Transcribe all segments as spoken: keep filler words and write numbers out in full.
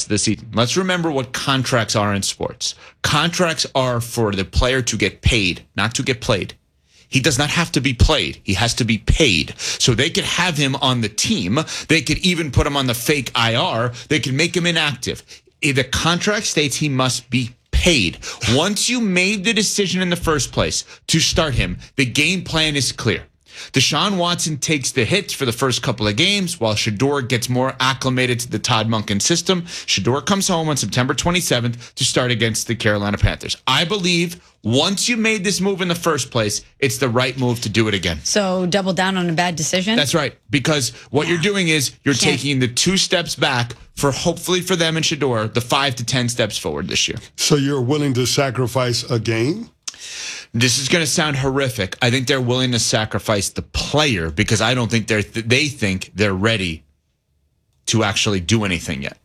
rest of the season. Let's remember what contracts are in sports. Contracts are for the player to get paid, not to get played. He does not have to be played. He has to be paid. So they could have him on the team. They could even put him on the fake I R. They could make him inactive. The contract states he must be paid. Once you made the decision in the first place to start him, the game plan is clear. Deshaun Watson takes the hits for the first couple of games while Shedeur gets more acclimated to the Todd Monken system. Shedeur comes home on September twenty-seventh to start against the Carolina Panthers. I believe once you made this move in the first place, it's the right move to do it again. So double down on a bad decision? That's right. Because what yeah. you're doing is you're Can't. taking the two steps back for hopefully for them and Shedeur, the five to ten steps forward this year. So you're willing to sacrifice a game? This is going to sound horrific. I think they're willing to sacrifice the player because I don't think they're th- they think they're ready to actually do anything yet.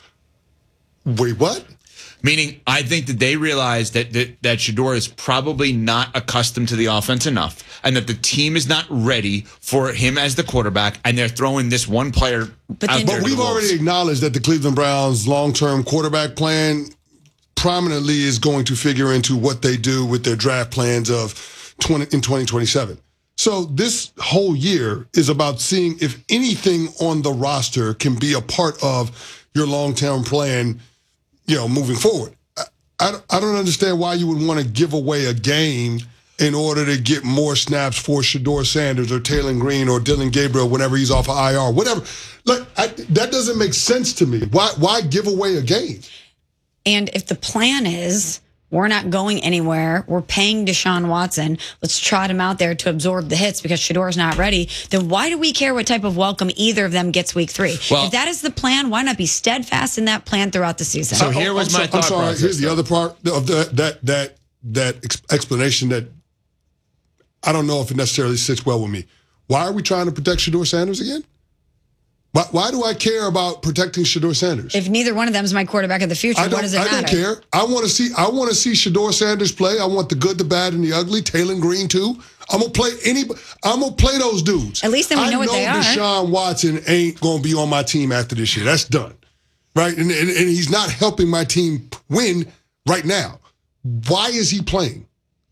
Wait, what? Meaning, I think that they realize that, that that Shedeur is probably not accustomed to the offense enough, and that the team is not ready for him as the quarterback, and they're throwing this one player But, out then, there. But we've already acknowledged that the Cleveland Browns' long-term quarterback plan prominently is going to figure into what they do with their draft plans of twenty in twenty twenty-seven. So this whole year is about seeing if anything on the roster can be a part of your long-term plan, you know, moving forward. I, I, I don't understand why you would want to give away a game in order to get more snaps for Shedeur Sanders or Taylor Green or Dylan Gabriel whenever he's off of I R, whatever. Look, I, that doesn't make sense to me. Why, why give away a game? And if the plan is we're not going anywhere, we're paying Deshaun Watson, let's trot him out there to absorb the hits because Shedeur's not ready, then why do we care what type of welcome either of them gets week three? Well, if that is the plan, why not be steadfast in that plan throughout the season? So here was I'm my so, thought I'm sorry, process. here's the other part of the, that that that ex- explanation that I don't know if it necessarily sits well with me. Why are we trying to protect Shedeur Sanders again? Why, why do I care about protecting Shedeur Sanders? If neither one of them is my quarterback of the future, I what does it I matter? don't care. I want to see. I want to see Shedeur Sanders play. I want the good, the bad, and the ugly. Taylor Green too. I'm gonna play any. I'm gonna play those dudes. At least then we know I what they know are. Deshaun Watson ain't gonna be on my team after this year. That's done, right? And, and and he's not helping my team win right now. Why is he playing?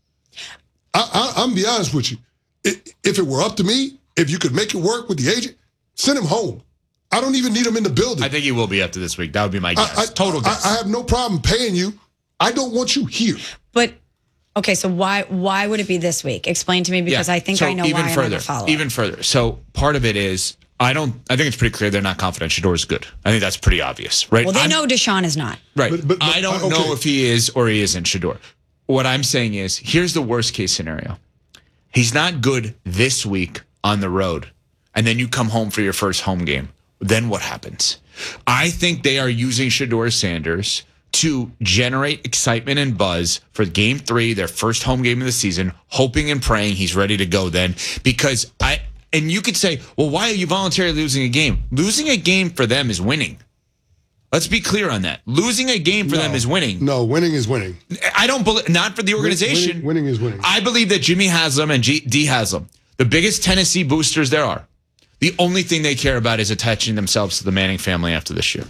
I, I, I'm gonna be honest with you. If it were up to me, if you could make it work with the agent, send him home. I don't even need him in the building. I think he will be after this week. That would be my guess. I, I, Total guess. I, I have no problem paying you. I don't want you here. But okay, so why why would it be this week? Explain to me because Yeah. I think So I know even why further, I'm going to follow. Even further. So part of it is I don't. I think it's pretty clear they're not confident Shedeur is good. I think that's pretty obvious, right? Well, they I'm, know Deshaun is not. Right. But- but- but, I don't uh, okay. know if he is or he isn't Shedeur. What I'm saying is, here's the worst case scenario. He's not good this week on the road, and then you come home for your first home game. Then what happens? I think they are using Shedeur Sanders to generate excitement and buzz for game three, their first home game of the season, hoping and praying he's ready to go then. Because I, and you could say, well, why are you voluntarily losing a game? Losing a game for them is winning. Let's be clear on that. Losing a game for No, them is winning. No, winning is winning. I don't believe, not for the organization. Winning, winning is winning. I believe that Jimmy Haslam and G, D Haslam, the biggest Tennessee boosters there are, the only thing they care about is attaching themselves to the Manning family after this year.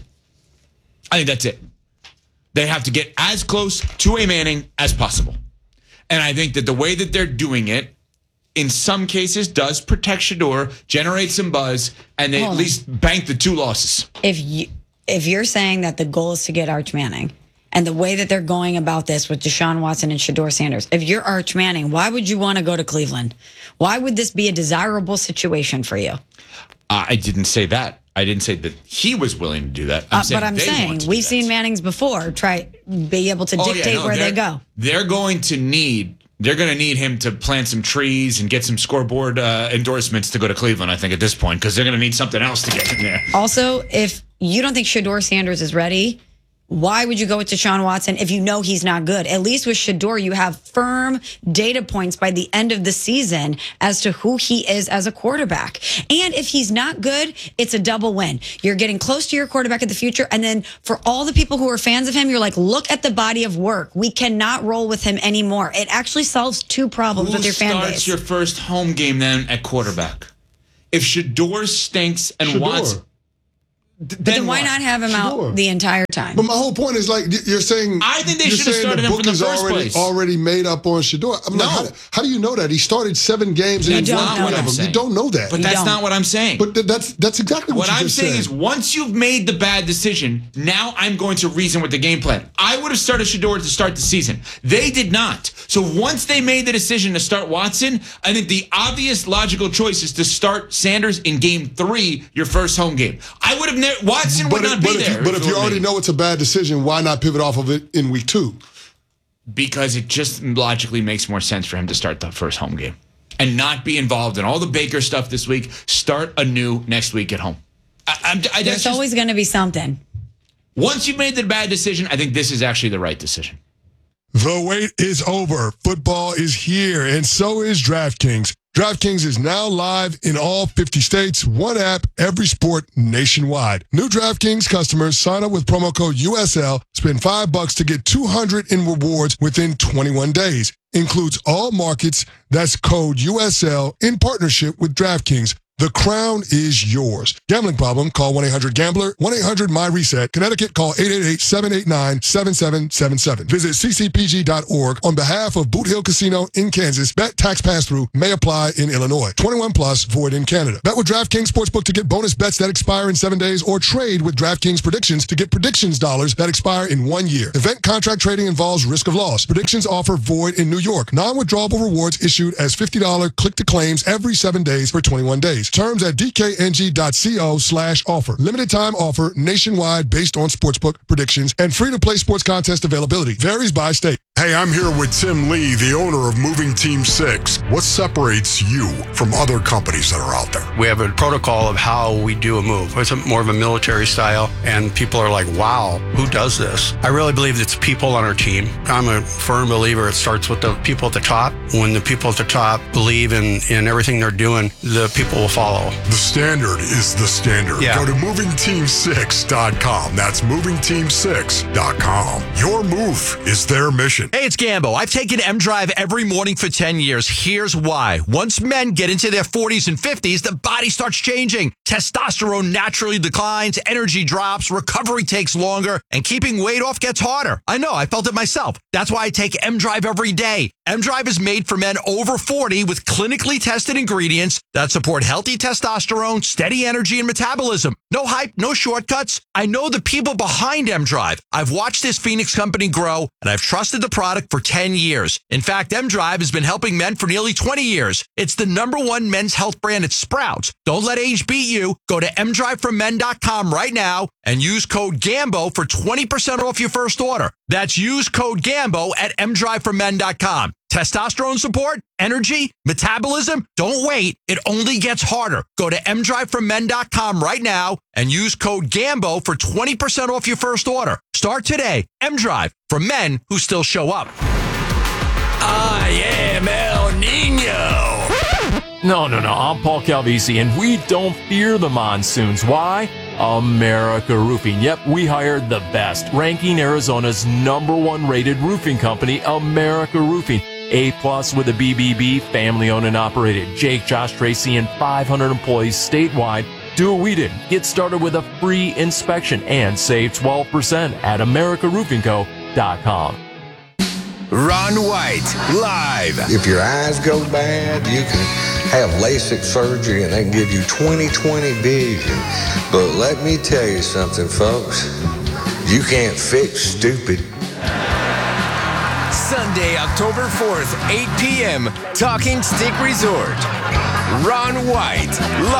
I think that's it. They have to get as close to a Manning as possible. And I think that the way that they're doing it, in some cases, does protect Shedeur, generate some buzz, and they Hold at on. least bank the two losses. If you if you're saying that the goal is to get Arch Manning, and the way that they're going about this with Deshaun Watson and Shedeur Sanders, if you're Arch Manning, why would you want to go to Cleveland? Why would this be a desirable situation for you? Uh, I didn't say that. I didn't say that he was willing to do that. I'm Uh, saying but I'm they saying want to do we've that. seen Mannings before try be able to Oh, yeah, dictate no, where they they're- go. They're going to need they're going to need him to plant some trees and get some scoreboard uh, endorsements to go to Cleveland, I think, at this point, because they're going to need something else to get in there. Also, if you don't think Shedeur Sanders is ready, why would you go with Deshaun Watson if you know he's not good? At least with Shedeur, you have firm data points by the end of the season as to who he is as a quarterback. And if he's not good, it's a double win. You're getting close to your quarterback of the future. And then for all the people who are fans of him, you're like, look at the body of work. We cannot roll with him anymore. It actually solves two problems Who with your fan starts base. your first home game then at quarterback? If Shedeur stinks and Shedeur. Watson, But then why what? not have him Sure. out the entire time? But my whole point is like you're saying. I think they you're should have saying started the him book from the is first already, place. already made up on Shedeur. I'm No. like, how, how do you know that? He started seven games and You he don't won know one that. of them. saying. You don't know that. But You that's don't. not what I'm saying. But th- that's that's exactly what, What you I'm just saying said. is once you've made the bad decision, now I'm going to reason with the game plan. I would have started Shedeur to start the season. They did not. So once they made the decision to start Watson, I think the obvious logical choice is to start Sanders in game three, your first home game. I would have never, Watson would But, not if, but be if there. you, but if you for already me. know it's a bad decision, why not pivot off of it in week two? Because it just logically makes more sense for him to start the first home game and not be involved in all the Baker stuff this week. Start anew next week at home. I, I'm, I, There's that's just, always going to be something. once you've made the bad decision, I think this is actually the right decision. The wait is over. Football is here, and so is DraftKings. DraftKings is now live in all fifty states. One app, every sport nationwide. New DraftKings customers sign up with promo code U S L, spend five bucks to get two hundred in rewards within twenty-one days. Includes all markets. That's code U S L in partnership with DraftKings. The crown is yours. Gambling problem? Call one eight hundred gambler, one eight hundred my reset. Connecticut, call eight eight eight, seven eight nine, seven seven seven seven. Visit c c p g dot org on behalf of Boot Hill Casino in Kansas. Bet tax pass-through may apply in Illinois. twenty-one plus, void in Canada. Bet with DraftKings Sportsbook to get bonus bets that expire in seven days or trade with DraftKings Predictions to get predictions dollars that expire in one year. Event contract trading involves risk of loss. Predictions offer void in New York. Non-withdrawable rewards issued as fifty dollars click-to-claims every seven days for twenty-one days. Terms at d k n g dot co slash offer. Limited time offer nationwide based on sportsbook predictions and free-to-play sports contest availability. Varies by state. Hey, I'm here with Tim Lee, the owner of Moving Team six. What separates you from other companies that are out there? We have a protocol of how we do a move. It's a, more of a military style, and people are like, wow, who does this? I really believe it's people on our team. I'm a firm believer it starts with the people at the top. When the people at the top believe in, in everything they're doing, the people will follow. The standard is the standard. Yeah. Go to moving team six dot com. That's moving team six dot com. Your move is their mission. Hey, it's Gambo. I've taken M-Drive every morning for ten years. Here's why. Once men get into their forties and fifties, the body starts changing. Testosterone naturally declines, energy drops, recovery takes longer, and keeping weight off gets harder. I know, I felt it myself. That's why I take M-Drive every day. M-Drive is made for men over forty with clinically tested ingredients that support healthy testosterone, steady energy, and metabolism. No hype, no shortcuts. I know the people behind M-Drive. I've watched this Phoenix company grow, and I've trusted the product for ten years. In fact, M-Drive has been helping men for nearly twenty years. It's the number one men's health brand at Sprouts. Don't let age beat you. Go to m drive for men dot com right now and use code GAMBO for twenty percent off your first order. That's use code GAMBO at m drive for men dot com. Testosterone support, energy, metabolism. Don't wait. It only gets harder. Go to m drive for men dot com right now and use code GAMBO for twenty percent off your first order. Start today. M-Drive for men who still show up. I am El Nino. No, no, no. I'm Paul Calvisi, and we don't fear the monsoons. Why? America Roofing. Yep, we hired the best, ranking Arizona's number one rated roofing company, America Roofing. A plus with a B B B, family owned and operated. Jake, Josh, Tracy, and five hundred employees statewide. Do what we did. Get started with a free inspection and save twelve percent at america roofing co dot com. Ron White, live. If your eyes go bad, you can have LASIK surgery and they can give you twenty twenty vision. But let me tell you something, folks. You can't fix stupid. Sunday, October fourth, eight p.m., Talking Stick Resort. Ron White,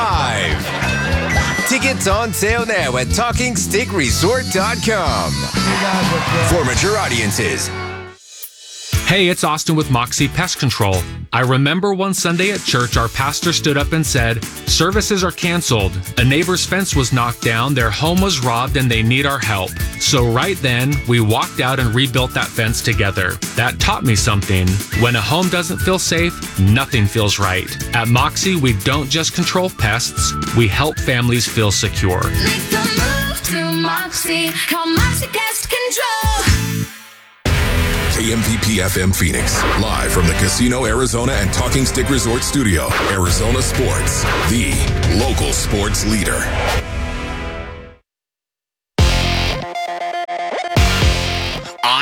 live. Tickets on sale now at talking stick resort dot com. For mature audiences. Hey, it's Austin with Moxie Pest Control. I remember one Sunday at church, our pastor stood up and said, "Services are canceled. A neighbor's fence was knocked down, their home was robbed, and they need our help." So right then, we walked out and rebuilt that fence together. That taught me something. When a home doesn't feel safe, nothing feels right. At Moxie, we don't just control pests, we help families feel secure. Make the move to Moxie. Call Moxie Pest Control. K M P P F M Phoenix, live from the Casino Arizona and Talking Stick Resort Studio. Arizona Sports, the local sports leader.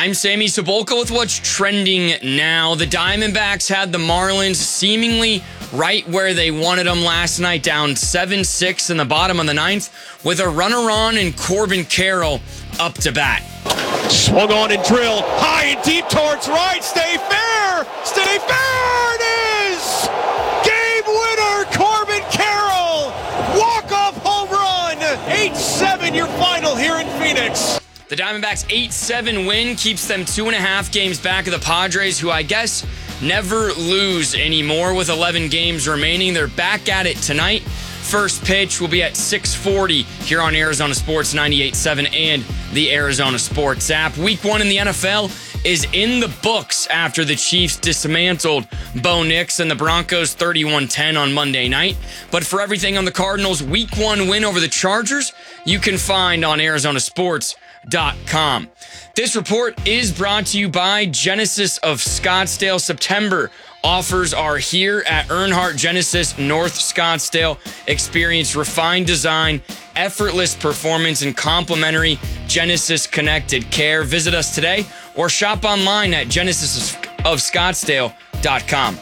I'm Sammy Cebulka with what's trending now. The Diamondbacks had the Marlins seemingly right where they wanted them last night, down seven six in the bottom of the ninth, with a runner on and Corbin Carroll up to bat. Swung on and drilled high and deep towards right. Stay fair. Stay fair. It is. Game winner, Corbin Carroll. Walk-off home run. eight seven your final here in Phoenix. The Diamondbacks' eight seven win keeps them two and a half games back of the Padres, who I guess never lose anymore. With eleven games remaining, they're back at it tonight. First pitch will be at six forty here on Arizona Sports ninety-eight point seven and the Arizona Sports app. Week one in the N F L is in the books after the Chiefs dismantled Bo Nix and the Broncos thirty-one ten on Monday night. But for everything on the Cardinals' week one win over the Chargers, you can find on Arizona Sports dot com. This report is brought to you by Genesis of Scottsdale. September offers are here at Earnhardt Genesis North Scottsdale. Experience refined design, effortless performance, and complimentary Genesis connected care. Visit us today or shop online at genesis of scottsdale dot com.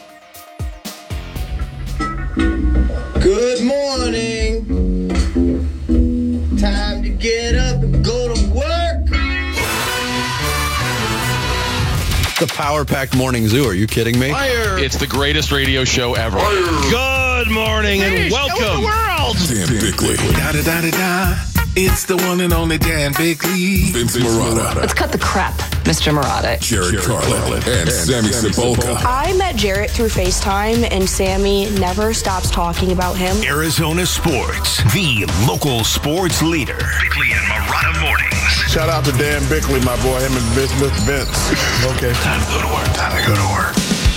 Good morning. Time to get up and go to work. The Power Pack Morning Zoo. Are you kidding me? Fire. It's the greatest radio show ever. Fire. Good morning and welcome. The world. Dan Bickley. Da da da da da. It's the one and only Dan Bickley. Vince Marotta. Let's cut the crap, Mister Marotta. Jared Carlin. And, and Sammy Cebulka. I met Jarrett through FaceTime, and Sammy never stops talking about him. Arizona Sports, the local sports leader. Bickley and Marotta mornings. Shout out to Dan Bickley, my boy. Him and Mister Vince. Okay. Time to go to work. Time to go to work.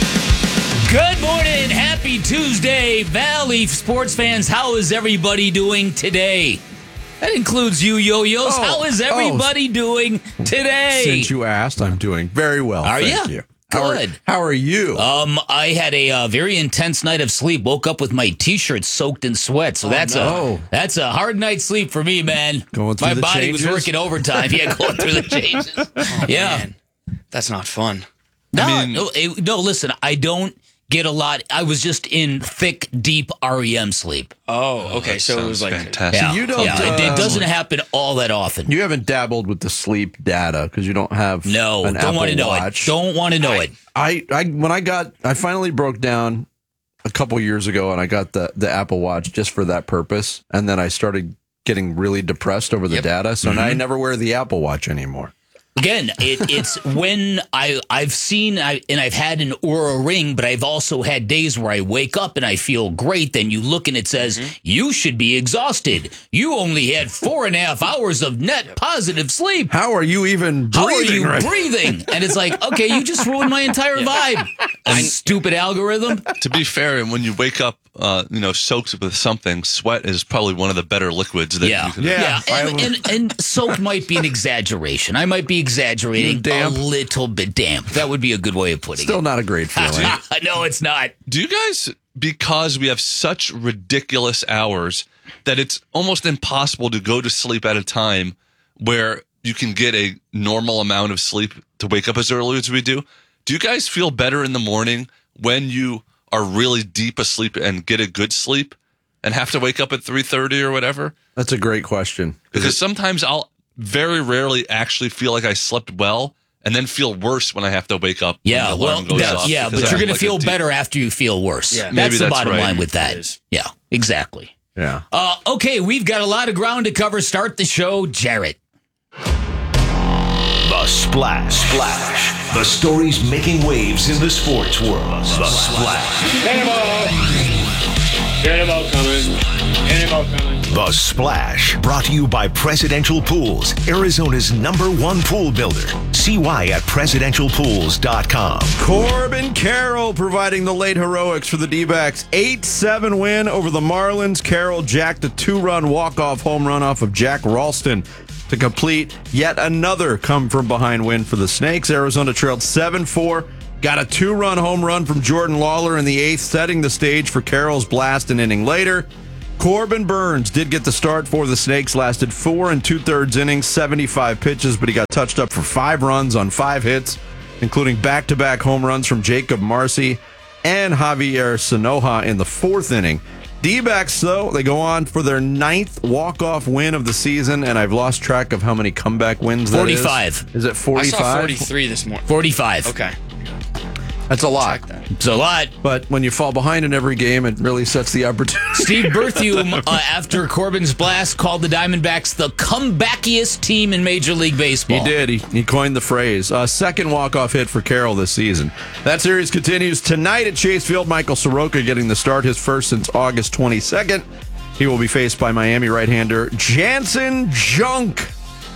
Good morning. Happy Tuesday, Valley sports fans. How is everybody doing today? That includes you, Yo-Yos. Oh, How is everybody oh. doing today? Since you asked, I'm doing very well. Are Thank you? you. Good. How are, how are you? Um, I had a uh, very intense night of sleep. Woke up with my T-shirt soaked in sweat. So oh, that's no. a that's a hard night's sleep for me, man. Going through my the body changes? was working overtime. Yeah, going through the changes. Oh, yeah, man. That's not fun. No, I mean, no, it, no. Listen, I don't get a lot. I was just in thick, deep R E M sleep. Oh, okay. Oh, so it was like fantastic. Yeah, So you don't, yeah, uh, it, it doesn't happen all that often. You haven't dabbled with the sleep data because you don't have no. an Don't want to know Watch. it. Don't want to know I, it. I, I when I got I finally broke down a couple years ago and I got the the Apple Watch just for that purpose, and then I started getting really depressed over the Yep. data. So Mm-hmm. now I never wear the Apple Watch anymore. Again, it, it's when I, I've seen I, and I've had an Oura Ring, but I've also had days where I wake up and I feel great. Then you look and it says, mm-hmm. you should be exhausted. You only had four and a half hours of net positive sleep. How are you even breathing? How are you right? breathing? And it's like, okay, you just ruined my entire vibe. A stupid algorithm. To be fair, when you wake up, uh, you know, soaked with something, sweat is probably one of the better liquids that Yeah, you can yeah, and, and, and soak might be an exaggeration. I might be exaggerating Damp. a little bit damp. That would be a good way of putting Still it. not a great feeling. No, it's not. Do you guys, because we have such ridiculous hours that it's almost impossible to go to sleep at a time where you can get a normal amount of sleep to wake up as early as we do? Do you guys feel better in the morning when you are really deep asleep and get a good sleep and have to wake up at three thirty or whatever? That's a great question. Because sometimes I'll very rarely actually feel like I slept well and then feel worse when I have to wake up. Yeah, when the alarm well, goes yeah, off yeah, because but I you're have going to like a feel deep- better after you feel worse. Yeah. That's Maybe the that's bottom right. line with It that. is. Yeah, exactly. Yeah. Uh, okay, we've got a lot of ground to cover. Start the show, Jarrett. The Splash. Splash. The stories making waves in the sports world. The Splash. Cannonball. Cannonball coming. Cannonball coming. The Splash. Brought to you by Presidential Pools, Arizona's number one pool builder. See why at presidential pools dot com. Corbin Carroll providing the late heroics for the D-backs. eight seven win over the Marlins. Carroll jacked a two-run walk-off home run off of Jack Ralston to complete yet another come-from-behind win for the Snakes. Arizona trailed seven four. Got a two-run home run from Jordan Lawler in the eighth, setting the stage for Carroll's blast an inning later. Corbin Burns did get the start for the Snakes, lasted four and two-thirds innings, seventy-five pitches, but he got touched up for five runs on five hits, including back-to-back home runs from Jacob Marcy and Javier Sanoja in the fourth inning. D-backs, though, they go on for their ninth walk-off win of the season, and I've lost track of how many comeback wins that is. forty-five. Is it forty-five? I saw forty-three this morning. forty-five. Okay. That's a lot. It's a lot. But when you fall behind in every game, it really sets the opportunity. Steve Berthium, uh, after Corbin's blast, called the Diamondbacks the comebackiest team in Major League Baseball. He did. He, he coined the phrase. Uh, second walk-off hit for Carroll this season. That series continues tonight at Chase Field. Michael Soroka getting the start, his first since August twenty-second. He will be faced by Miami right-hander Jansen Junk.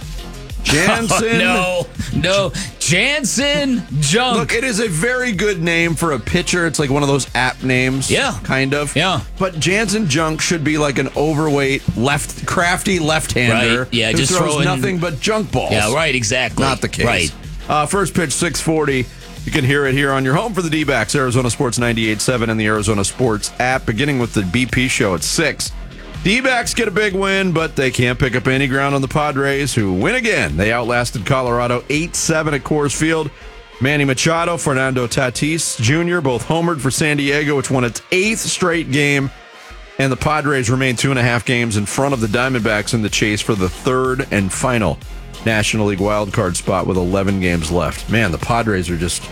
Jansen. Oh, no, no. Jansen Junk. Look, it is a very good name for a pitcher. It's like one of those app names. Yeah. Kind of. Yeah. But Jansen Junk should be like an overweight, left, crafty left-hander. Right. Yeah, who just throws throwing nothing but junk balls. Yeah, right, exactly. Not the case. Right. Uh, first pitch, six forty. You can hear it here on your home for the D-backs, Arizona Sports ninety-eight point seven and the Arizona Sports app, beginning with the B P show at six. D-backs get a big win, but they can't pick up any ground on the Padres, who win again. They outlasted Colorado eight seven at Coors Field. Manny Machado, Fernando Tatis Junior both homered for San Diego, which won its eighth straight game. And the Padres remain two and a half games in front of the Diamondbacks in the chase for the third and final National League wildcard spot with eleven games left. Man, the Padres are just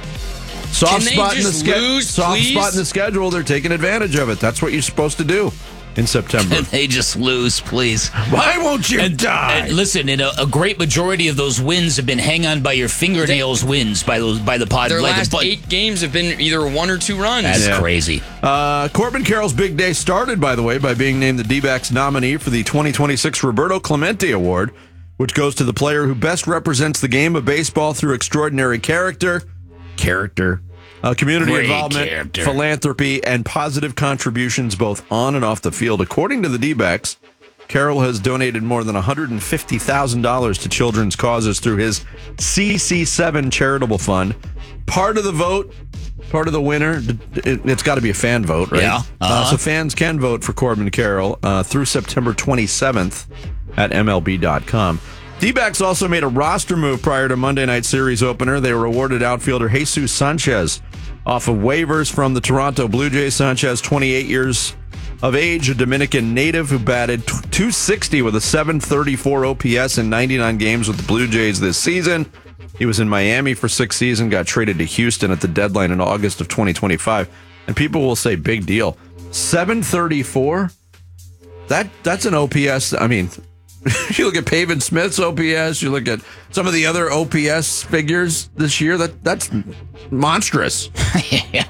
soft Can they spot in the just schedule. lose, Soft please? spot in the schedule. They're taking advantage of it. That's what you're supposed to do in September. Can they just lose, please? Why won't you and, die? And listen, and a, a great majority of those wins have been hang on by your fingernails wins by those by the Padres. Their like last but, eight games have been either one or two runs. That's Yeah. crazy. Uh, Corbin Carroll's big day started, by the way, by being named the D-backs nominee for the twenty twenty-six Roberto Clemente Award, which goes to the player who best represents the game of baseball through extraordinary character, character, uh, community Great involvement, character. philanthropy, and positive contributions both on and off the field. According to the D-backs, Carroll has donated more than one hundred fifty thousand dollars to children's causes through his C C seven charitable fund. Part of the vote, part of the winner, it, it's got to be a fan vote, right? Yeah. Uh, Uh-huh. so fans can vote for Corbin Carroll uh, through September twenty-seventh at M L B dot com. D-backs also made a roster move prior to Monday night series opener. They were awarded outfielder Jesus Sanchez off of waivers from the Toronto Blue Jays. Sanchez, twenty-eight years of age, a Dominican native who batted two sixty with a seven thirty-four O P S in ninety-nine games with the Blue Jays this season. He was in Miami for six seasons, got traded to Houston at the deadline in August of twenty twenty-five. And people will say, big deal. seven thirty-four? That That's an O P S. I mean, you look at Pavin Smith's O P S, you look at some of the other O P S figures this year, that that's monstrous. yeah.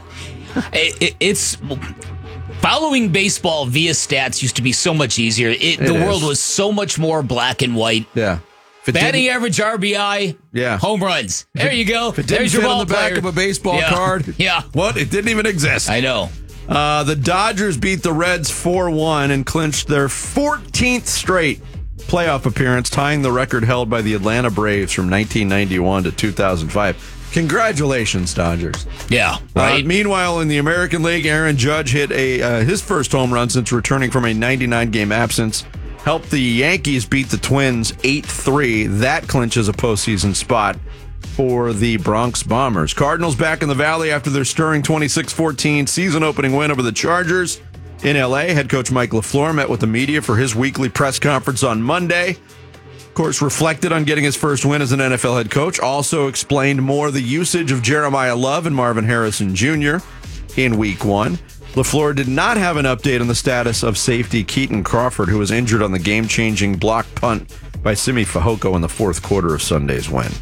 It, it, it's following baseball via stats used to be so much easier. It, It the is. world was so much more black and white. Yeah. If it Batting didn't- average, R B I, Yeah. home runs. There you go. If it didn't There's your fit ball on the back player. of a baseball Yeah. card, Yeah. what? It didn't even exist. I know. Uh, the Dodgers beat the Reds four one and clinched their fourteenth straight playoff appearance, tying the record held by the Atlanta Braves from nineteen ninety-one to two thousand five. Congratulations, Dodgers. Yeah, right. Uh, meanwhile, in the American League, Aaron Judge hit a uh, his first home run since returning from a ninety-nine game absence. Helped the Yankees beat the Twins eight three. That clinches a postseason spot for the Bronx Bombers. Cardinals back in the Valley after their stirring twenty-six fourteen season-opening win over the Chargers. In L A, head coach Mike LaFleur met with the media for his weekly press conference on Monday. Of course, reflected on getting his first win as an N F L head coach. Also explained more the usage of Jeremiah Love and Marvin Harrison Junior in week one. LaFleur did not have an update on the status of safety Keaton Crawford, who was injured on the game-changing block punt by Simi Fehoko in the fourth quarter of Sunday's win.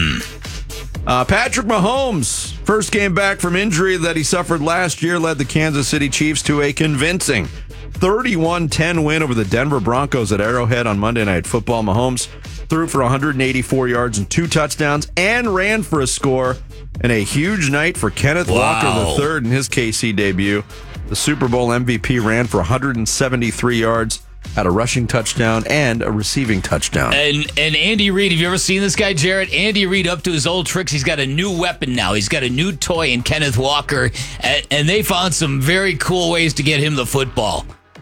Uh, Patrick Mahomes, first game back from injury that he suffered last year, led the Kansas City Chiefs to a convincing thirty-one ten win over the Denver Broncos at Arrowhead on Monday Night Football. Mahomes threw for one hundred eighty-four yards and two touchdowns and ran for a score in a huge night for Kenneth Wow. Walker the third in his K C debut. The Super Bowl M V P ran for one hundred seventy-three yards, had a rushing touchdown and a receiving touchdown. And and Andy Reid, have you ever seen this guy, Jarrett? Andy Reid, up to his old tricks. He's got a new weapon now. He's got a new toy in Kenneth Walker, and, and they found some very cool ways to get him the football.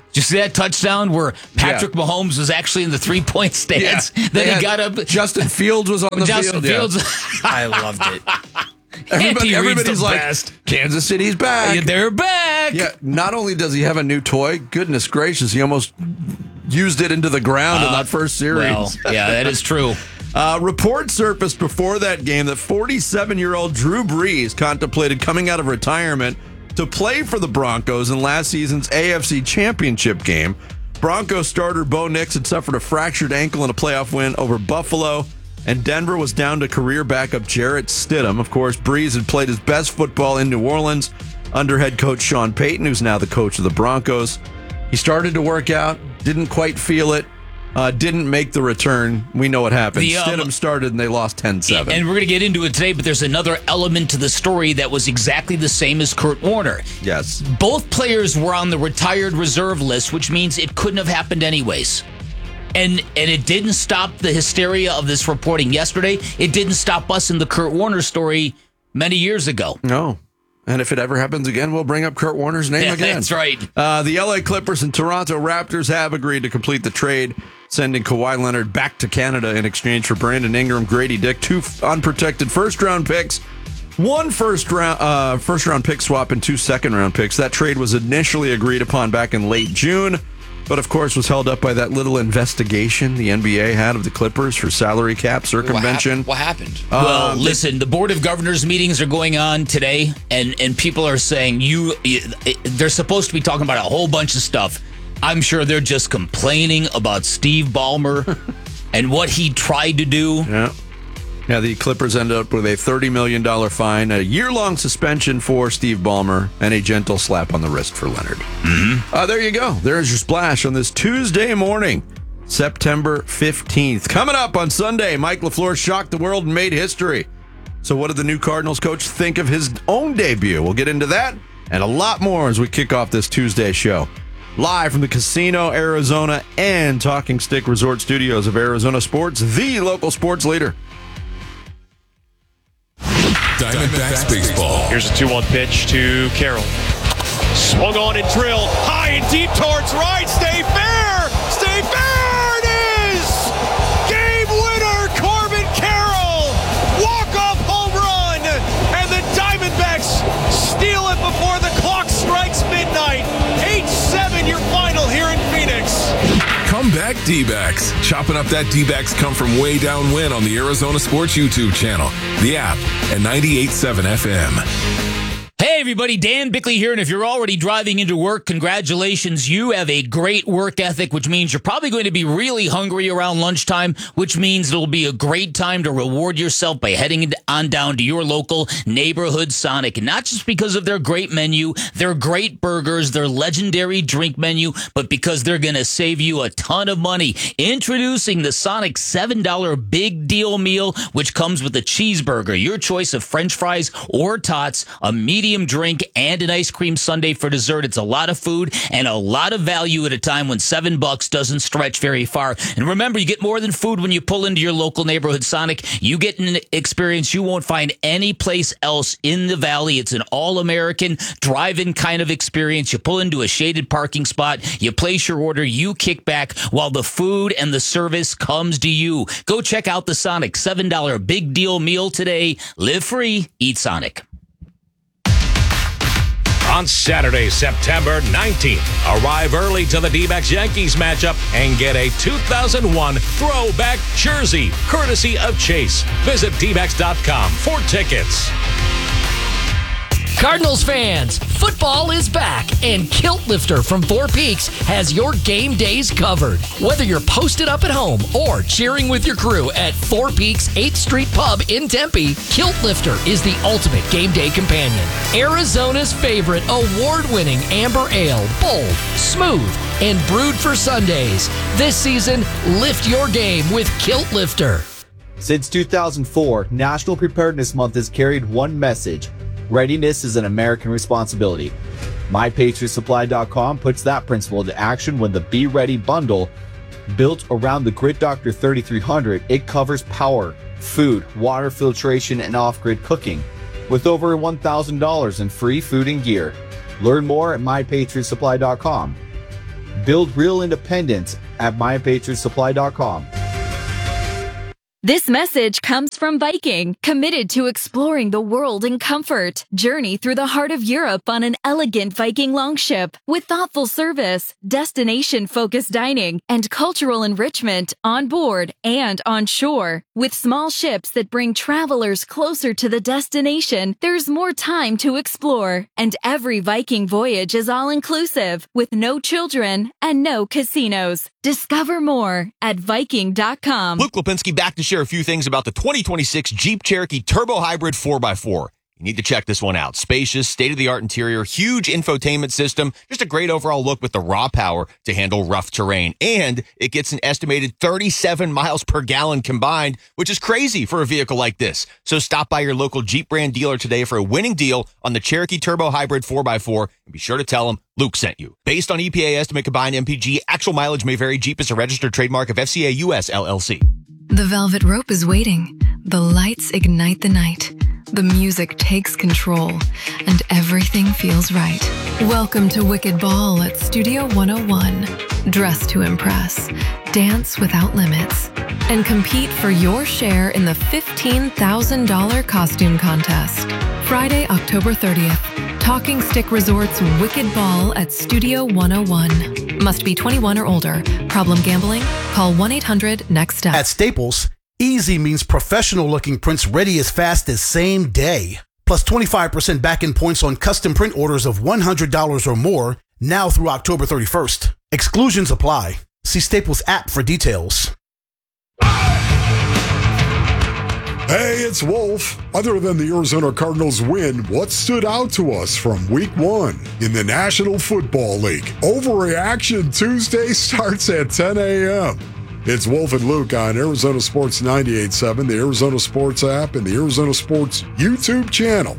Did you see that touchdown where Patrick yeah. Mahomes was actually in the three-point stance? Yeah. Then he got up. Justin Fields was on the Justin field. Fields. Yeah. I loved it. Everybody, everybody's like, best. Kansas City's back. Yeah, they're back. Yeah. Not only does he have a new toy, goodness gracious, he almost used it into the ground uh, in that first series. Well, yeah, that is true. Uh, reports surfaced before that game that forty-seven-year-old Drew Brees contemplated coming out of retirement to play for the Broncos in last season's A F C Championship game. Broncos starter Bo Nix had suffered a fractured ankle in a playoff win over Buffalo, and Denver was down to career backup Jarrett Stidham. Of course, Brees had played his best football in New Orleans under head coach Sean Payton, who's now the coach of the Broncos. He started to work out, didn't quite feel it. Uh, didn't make the return. We know what happened. The, um, Stidham started and they lost ten seven. And we're going to get into it today, but there's another element to the story that was exactly the same as Kurt Warner. Yes. Both players were on the retired reserve list, which means it couldn't have happened anyways. And and it didn't stop the hysteria of this reporting yesterday. It didn't stop us in the Kurt Warner story many years ago. No. And if it ever happens again, we'll bring up Kurt Warner's name yeah, again. That's right. Uh, the L A Clippers and Toronto Raptors have agreed to complete the trade, sending Kawhi Leonard back to Canada in exchange for Brandon Ingram, Grady Dick, two unprotected first-round picks, one first-round uh, first-round pick swap, and two second-round picks. That trade was initially agreed upon back in late June, but of course was held up by that little investigation the N B A had of the Clippers for salary cap circumvention. What, hap- what happened? Um, well, listen, the Board of Governors meetings are going on today, and, and people are saying you, you they're supposed to be talking about a whole bunch of stuff. I'm sure they're just complaining about Steve Ballmer and what he tried to do. Yeah. Yeah, the Clippers ended up with a thirty million dollars fine, a year-long suspension for Steve Ballmer, and a gentle slap on the wrist for Leonard. Mm-hmm. Uh, there you go. There's your splash on this Tuesday morning, September fifteenth. Coming up on Sunday, Mike LaFleur shocked the world and made history. So what did the new Cardinals coach think of his own debut? We'll get into that and a lot more as we kick off this Tuesday show. Live from the Casino, Arizona, and Talking Stick Resort Studios of Arizona Sports, the local sports leader. Diamondbacks baseball. Here's a two one pitch to Carroll. Swung on and drilled high and deep towards right. Stay fair. Stay fair. It is game winner, Corbin Carroll. Walk-off home run, and the Diamondbacks steal it before the clock strikes midnight. eight seven your final here in Phoenix. Comeback D-backs. Chopping up that D-backs come from way down win on the Arizona Sports YouTube channel, the app, and ninety-eight point seven F M. Hey everybody, Dan Bickley here, and if you're already driving into work, congratulations. You have a great work ethic, which means you're probably going to be really hungry around lunchtime, which means it'll be a great time to reward yourself by heading on down to your local neighborhood Sonic. And not just because of their great menu, their great burgers, their legendary drink menu, but because they're going to save you a ton of money. Introducing the Sonic seven dollar Big Deal Meal, which comes with a cheeseburger, your choice of French fries or tots, a medium drink, and an ice cream sundae for dessert. It's a lot of food and a lot of value at a time when seven bucks doesn't stretch very far. And remember, you get more than food when you pull into your local neighborhood Sonic. You get an experience you won't find any place else in the valley. It's an all-American drive-in kind of experience. You pull into a shaded parking spot, you place your order, you kick back while the food and the service comes to you. Go check out the Sonic seven dollar Big Deal Meal today. Live free, eat Sonic. On Saturday, September nineteenth, arrive early to the D-backs Yankees matchup and get a two thousand one throwback jersey, courtesy of Chase. Visit D backs dot com for tickets. Cardinals fans, football is back, and Kilt Lifter from Four Peaks has your game days covered. Whether you're posted up at home or cheering with your crew at Four Peaks eighth Street Pub in Tempe, Kilt Lifter is the ultimate game day companion. Arizona's favorite award-winning amber ale, bold, smooth, and brewed for Sundays. This season, lift your game with Kilt Lifter. Since two thousand four, National Preparedness Month has carried one message: readiness is an American responsibility. My Patriot Supply dot com puts that principle into action when the Be Ready bundle, built around the Grid Doctor thirty-three hundred, it covers power, food, water filtration, and off-grid cooking, with over one thousand dollars in free food and gear. Learn more at My Patriot Supply dot com. Build real independence at my patriot supply dot com. This message comes from Viking, committed to exploring the world in comfort. Journey through the heart of Europe on an elegant Viking longship with thoughtful service, destination-focused dining, and cultural enrichment on board and on shore. With small ships that bring travelers closer to the destination, there's more time to explore. And every Viking voyage is all-inclusive, with no children and no casinos. Discover more at Viking dot com. Luke Lipinski back to share a few things about the twenty twenty-six Jeep Cherokee Turbo Hybrid four by four. You need to check this one out. Spacious, state-of-the-art interior, huge infotainment system, just a great overall look with the raw power to handle rough terrain. And it gets an estimated thirty-seven miles per gallon combined, which is crazy for a vehicle like this. So stop by your local Jeep brand dealer today for a winning deal on the Cherokee Turbo Hybrid four by four, and be sure to tell them Luke sent you. Based on E P A estimate combined M P G, actual mileage may vary. Jeep is a registered trademark of F C A U S L L C. The velvet rope is waiting. The lights ignite the night. The music takes control, and everything feels right. Welcome to Wicked Ball at Studio one oh one. Dress to impress, dance without limits, and compete for your share in the fifteen thousand dollars costume contest. Friday, October thirtieth. Talking Stick Resort's Wicked Ball at Studio one oh one. Must be twenty-one or older. Problem gambling? Call one eight hundred next step. At Staples, easy means professional-looking prints ready as fast as same day. Plus twenty-five percent back-end points on custom print orders of one hundred dollars or more now through October thirty-first. Exclusions apply. See Staples app for details. Hey, it's Wolf. Other than the Arizona Cardinals win, what stood out to us from week one in the National Football League? Overreaction Tuesday starts at ten a.m. It's Wolf and Luke on Arizona Sports ninety-eight point seven, the Arizona Sports app, and the Arizona Sports YouTube channel.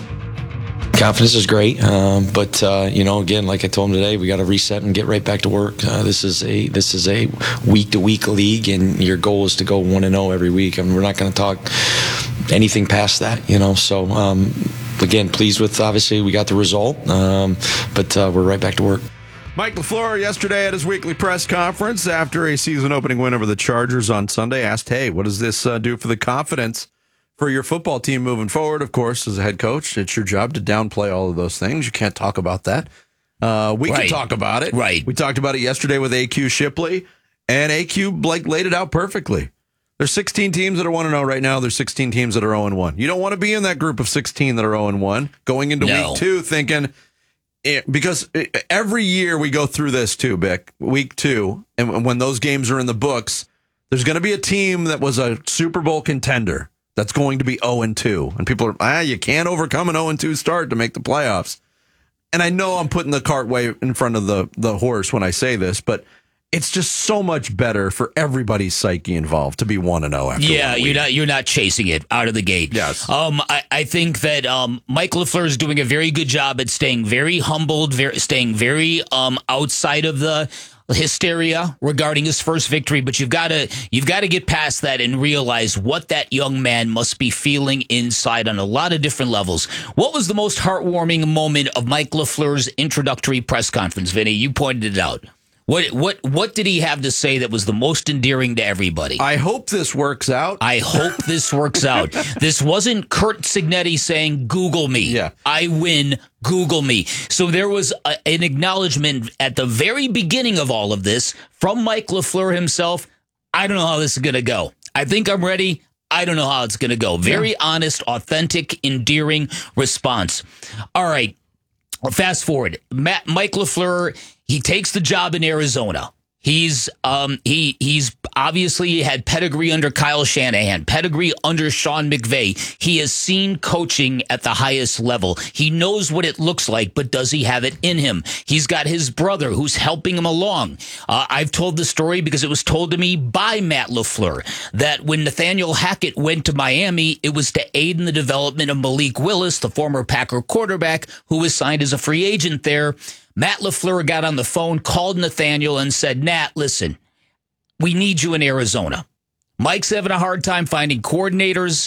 Confidence is great, um, but uh, you know, again, like I told him today, we got to reset and get right back to work. Uh, this is a this is a week to week league, and your goal is to go one and zero every week. I mean, we're not going to talk anything past that, you know. So um, again, pleased with obviously we got the result, um, but uh, we're right back to work. Mike LaFleur yesterday at his weekly press conference after a season opening win over the Chargers on Sunday asked, "Hey, what does this uh, do for the confidence for your football team moving forward?" Of course, as a head coach, it's your job to downplay all of those things. You can't talk about that. Uh, we Right. can talk about it. Right. We talked about it yesterday with A Q Shipley, and A Q like laid it out perfectly. There's sixteen teams that are one and oh right now. There's sixteen teams that are oh and one. You don't want to be in that group of sixteen that are oh and one going into No. week two thinking, it, because it, every year we go through this too, Bick, week two, and when those games are in the books, there's going to be a team that was a Super Bowl contender that's going to be oh and two. And people are, ah, you can't overcome an oh and two start to make the playoffs. And I know I'm putting the cart way in front of the, the horse when I say this, but it's just so much better for everybody's psyche involved to be one and oh after Yeah, one you're week. not you're not chasing it out of the gate. Yes. Um, I, I think that um, Mike LaFleur is doing a very good job at staying very humbled, very, staying very um, outside of the hysteria regarding his first victory. But you've got to you've got to get past that and realize what that young man must be feeling inside on a lot of different levels. What was the most heartwarming moment of Mike LaFleur's introductory press conference, Vinny? You pointed it out. What what what did he have to say that was the most endearing to everybody? I hope this works out. I hope this works out. This wasn't Kurt Signetti saying, Google me. Yeah. I win, Google me. So there was a, an acknowledgement at the very beginning of all of this from Mike LaFleur himself. I don't know how this is going to go. I think I'm ready. I don't know how it's going to go. Very yeah. honest, authentic, endearing response. All right. Fast forward. Matt, Mike LaFleur, he takes the job in Arizona. He's um he he's obviously had pedigree under Kyle Shanahan, pedigree under Sean McVay. He has seen coaching at the highest level. He knows what it looks like, but does he have it in him? He's got his brother who's helping him along. Uh, I've told the story because it was told to me by Matt LaFleur that when Nathaniel Hackett went to Miami, it was to aid in the development of Malik Willis, the former Packer quarterback who was signed as a free agent there. Matt LaFleur got on the phone, called Nathaniel, and said, Nat, listen, we need you in Arizona. Mike's having a hard time finding coordinators.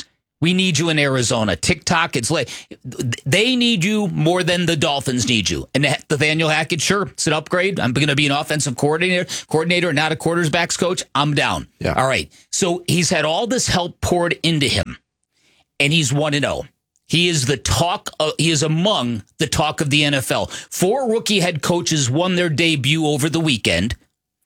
We need you in Arizona. TikTok, it's like they need you more than the Dolphins need you. And Nathaniel Hackett, sure, it's an upgrade. I'm going to be an offensive coordinator, coordinator, not a quarterbacks coach. I'm down. Yeah. All right. So he's had all this help poured into him, and he's one and oh. He is the talk. Of, he is among the talk of the N F L. Four rookie head coaches won their debut over the weekend.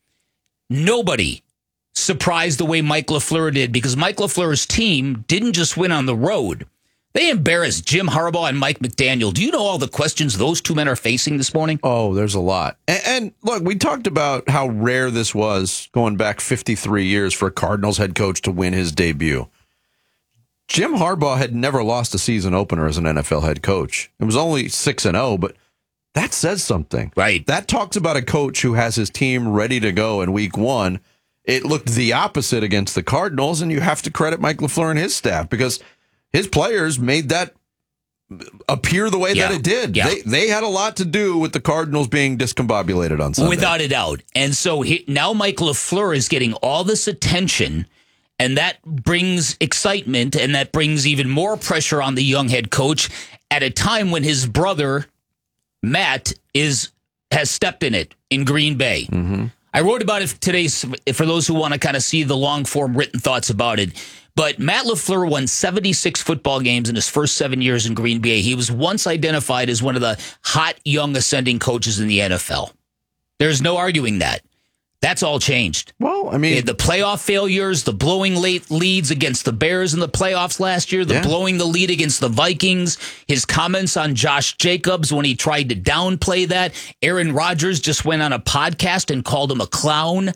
Nobody surprised the way Mike LaFleur did, because Mike LaFleur's team didn't just win on the road. They embarrassed Jim Harbaugh and Mike McDaniel. Do you know all the questions those two men are facing this morning? Oh, there's a lot. And, and look, we talked about how rare this was going back fifty-three years for a Cardinals head coach to win his debut. Jim Harbaugh had never lost a season opener as an N F L head coach. It was only six and oh, but that says something. Right. That talks about a coach who has his team ready to go in week one. It looked the opposite against the Cardinals, and you have to credit Mike LaFleur and his staff, because his players made that appear the way Yeah. that it did. Yeah. They they had a lot to do with the Cardinals being discombobulated on Sunday. Without a doubt. And so he, now Mike LaFleur is getting all this attention, and that brings excitement, and that brings even more pressure on the young head coach at a time when his brother, Matt, is has stepped in it in Green Bay. Mm-hmm. I wrote about it today for those who want to kind of see the long-form written thoughts about it. But Matt LaFleur won seventy-six football games in his first seven years in Green Bay. He was once identified as one of the hot, young, ascending coaches in the N F L. There's no arguing that. That's all changed. Well, I mean, the playoff failures, the blowing late leads against the Bears in the playoffs last year, the Yeah. blowing the lead against the Vikings, his comments on Josh Jacobs when he tried to downplay that. Aaron Rodgers just went on a podcast and called him a clown.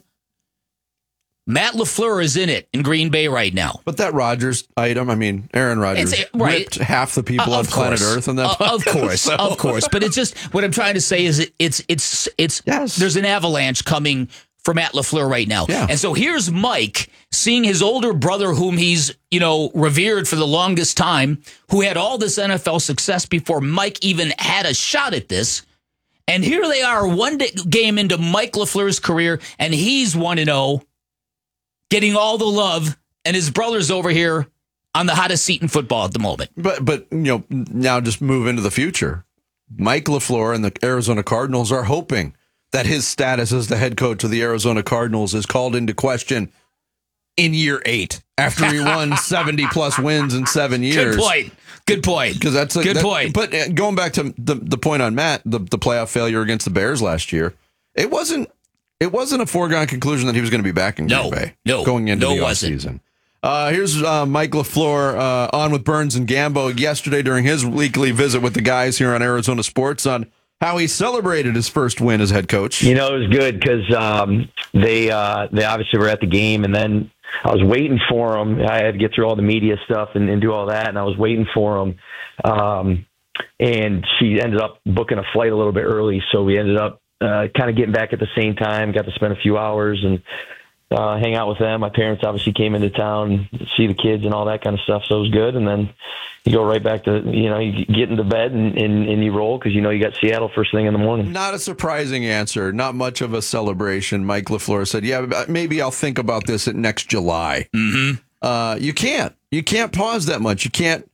Matt LaFleur is in it in Green Bay right now. But that Rodgers item, I mean, Aaron Rodgers It's- right. ripped half the people Uh, on of planet course. Earth in that Uh, of podcast, course, so- of course. But it's just what I'm trying to say is it, it's it's it's there's an avalanche coming for Matt LaFleur right now. Yeah. And so here's Mike seeing his older brother, whom he's, you know, revered for the longest time, who had all this N F L success before Mike even had a shot at this. And here they are, one day, game into Mike LaFleur's career, and he's one and oh, getting all the love, and his brother's over here on the hottest seat in football at the moment. But but you know, now just move into the future. Mike LaFleur and the Arizona Cardinals are hoping that his status as the head coach of the Arizona Cardinals is called into question in year eight after he won seventy plus wins in seven years. Good point. Good point. Because that's a Good that, point. But uh, going back to the the point on Matt, the the playoff failure against the Bears last year, it wasn't it wasn't a foregone conclusion that he was going to be back in Green No. Bay. No. going into No, the it wasn't. offseason. Uh, here's uh, Mike LaFleur uh, on with Burns and Gambo yesterday during his weekly visit with the guys here on Arizona Sports on how he celebrated his first win as head coach. You know, it was good because um, they uh, they obviously were at the game, and then I was waiting for them. I had to get through all the media stuff and, and do all that, and I was waiting for them. Um, and she ended up booking a flight a little bit early, so we ended up uh, kind of getting back at the same time. Got to spend a few hours and uh, hang out with them. My parents obviously came into town, see the kids and all that kind of stuff, so it was good. And then you go right back to, you know, you get into bed and, and, and you roll because you know you got Seattle first thing in the morning. Not a surprising answer. Not much of a celebration. Mike LaFleur said, yeah, maybe I'll think about this at next July. Mm-hmm. Uh, you can't. You can't pause that much. You can't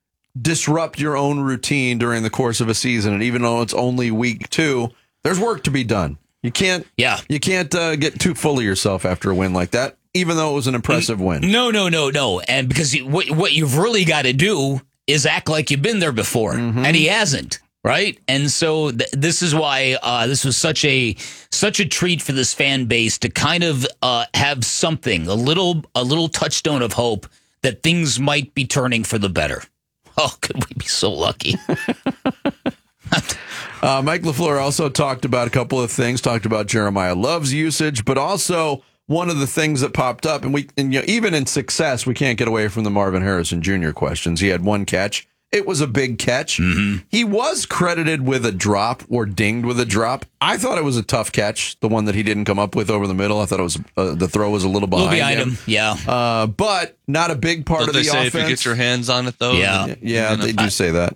disrupt your own routine during the course of a season. And even though it's only week two, there's work to be done. You can't. Yeah. You can't uh, get too full of yourself after a win like that, even though it was an impressive win. No, no, no, no. And because you, what, what you've really got to do is act like you've been there before. Mm-hmm. And he hasn't. Right. And so th- this is why uh, this was such a such a treat for this fan base to kind of uh, have something, a little a little touchstone of hope that things might be turning for the better. Oh, could we be so lucky? uh, Mike LaFleur also talked about a couple of things, talked about Jeremiah Love's usage, but also one of the things that popped up, and we, and, you know, even in success, we can't get away from the Marvin Harrison Junior questions. He had one catch. It was a big catch. Mm-hmm. He was credited with a drop or dinged with a drop. I thought it was a tough catch, the one that he didn't come up with over the middle. I thought it was uh, the throw was a little behind, behind him. him. Yeah, uh, but not a big part Don't of they the say offense. if you get your hands on it, though? Yeah, then- yeah, then they it's- do say that.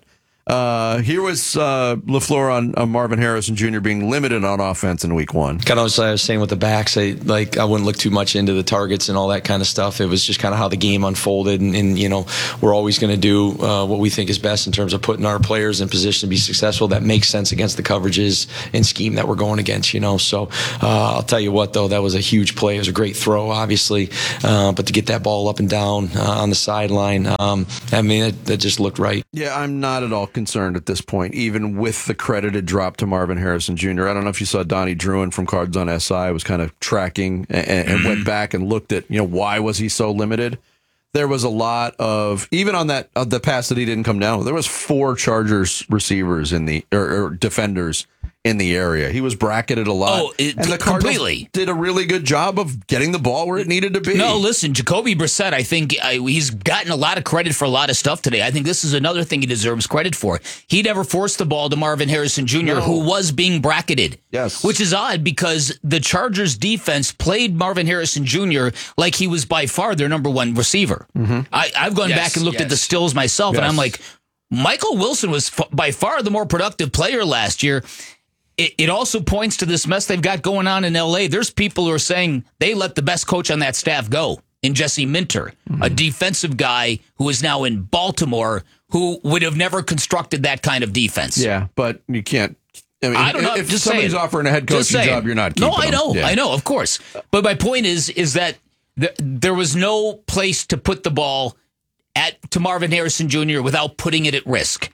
Uh, here was uh, LaFleur on, on Marvin Harrison Junior being limited on offense in week one. Kind of what I was saying with the backs, I, like, I wouldn't look too much into the targets and all that kind of stuff. It was just kind of how the game unfolded. And, and you know, we're always going to do uh, what we think is best in terms of putting our players in position to be successful. That makes sense against the coverages and scheme that we're going against, you know. So uh, I'll tell you what, though, that was a huge play. It was a great throw, obviously. Uh, but to get that ball up and down uh, on the sideline, um, I mean, it, it just looked right. Yeah, I'm not at all concerned at this point, even with the credited drop to Marvin Harrison Junior I don't know if you saw Donnie Druin from Cards on S I was kind of tracking and, and went back and looked at, you know, why was he so limited? There was a lot of, even on that uh, the pass that he didn't come down with, there was four Chargers receivers in the or, or defenders in the area. He was bracketed a lot. Oh, it, and the Cardinals completely. did a really good job of getting the ball where it needed to be. No, listen, Jacoby Brissett, I think uh, he's gotten a lot of credit for a lot of stuff today. I think this is another thing he deserves credit for. He never forced the ball to Marvin Harrison Junior, no. who was being bracketed. Yes. Which is odd because the Chargers defense played Marvin Harrison Junior like he was by far their number one receiver. Mm-hmm. I, I've gone Yes, back and looked yes. at the stills myself, Yes. and I'm like, Michael Wilson was f- by far the more productive player last year. It, it also points to this mess they've got going on in L A. There's people who are saying they let the best coach on that staff go in Jesse Minter, mm-hmm. a defensive guy who is now in Baltimore who would have never constructed that kind of defense. Yeah, but you can't. I mean, I don't know. if just somebody's saying. offering a head coaching job, you're not keeping No, I know. them. Yeah. I know, of course. But my point is, is that th- there was no place to put the ball at to Marvin Harrison Junior without putting it at risk.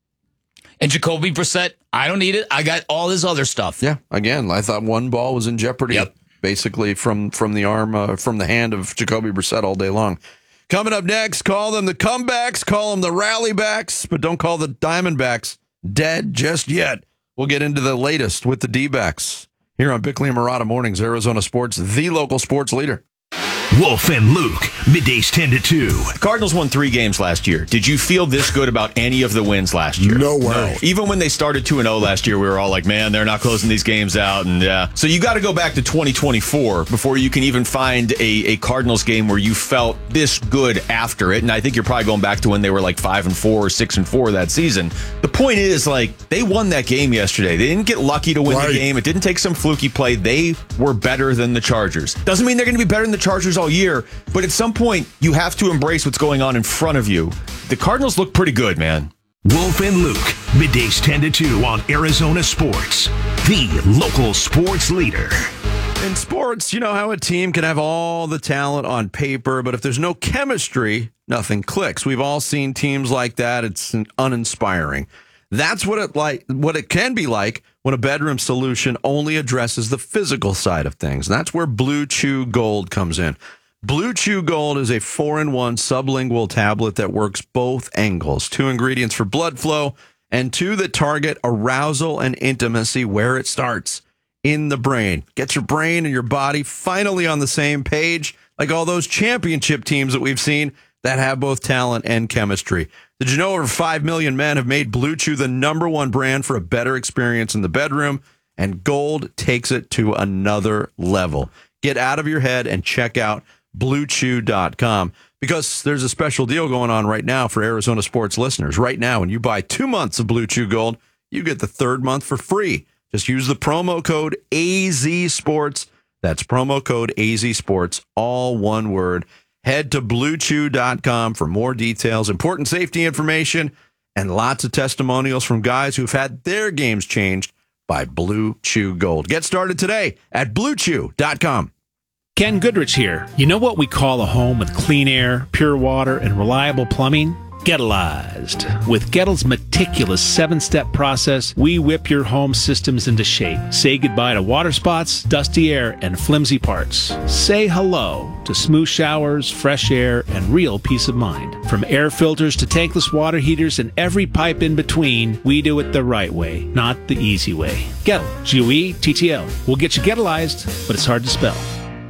And Jacoby Brissett, I don't need it. I got all this other stuff. Yeah, again, I thought one ball was in jeopardy, Yep. basically from from the arm, uh, from the hand of Jacoby Brissett all day long. Coming up next, call them the comebacks, call them the rally backs, but don't call the Diamondbacks dead just yet. We'll get into the latest with the D-backs here on Bickley and Murata Mornings, Arizona Sports, the local sports leader. Wolf and Luke, middays ten to two. The Cardinals won three games last year. Did you feel this good about any of the wins last year? No way. No. Even when they started two and oh last year, we were all like, man, they're not closing these games out. And yeah. So you got to go back to twenty twenty-four before you can even find a, a Cardinals game where you felt this good after it. And I think you're probably going back to when they were like five and four or six and four that season. The point is, like, they won that game yesterday. They didn't get lucky to win Right. the game. It didn't take some fluky play. They were better than the Chargers. Doesn't mean they're going to be better than the Chargers all year, but at some point, you have to embrace what's going on in front of you. The Cardinals look pretty good, man. Wolf and Luke, middays ten to two on Arizona Sports, the local sports leader. In sports, you know how a team can have all the talent on paper, but if there's no chemistry, nothing clicks. We've all seen teams like that. It's uninspiring. That's what it like. What it can be like when a bedroom solution only addresses the physical side of things. And that's where Blue Chew Gold comes in. Blue Chew Gold is a four-in-one sublingual tablet that works both angles. Two ingredients for blood flow and two that target arousal and intimacy where it starts, in the brain. Get your brain and your body finally on the same page, like all those championship teams that we've seen that have both talent and chemistry. Did you know over five million men have made Blue Chew the number one brand for a better experience in the bedroom? And Gold takes it to another level. Get out of your head and check out blue chew dot com because there's a special deal going on right now for Arizona Sports listeners. Right now, when you buy two months of Blue Chew Gold, you get the third month for free. Just use the promo code A Z Sports. That's promo code A Z Sports, all one word. Head to blue chew dot com for more details, important safety information, and lots of testimonials from guys who've had their games changed by Blue Chew Gold. Get started today at blue chew dot com. Ken Goodrich here. You know what we call a home with clean air, pure water, and reliable plumbing? Gettleized. With Gettle's meticulous seven-step process, we whip your home systems into shape. Say goodbye to water spots, dusty air, and flimsy parts. Say hello to smooth showers, fresh air, and real peace of mind. From air filters to tankless water heaters and every pipe in between, we do it the right way, not the easy way. Gettle. G O E T T L. We'll get you Gettleized, but it's hard to spell.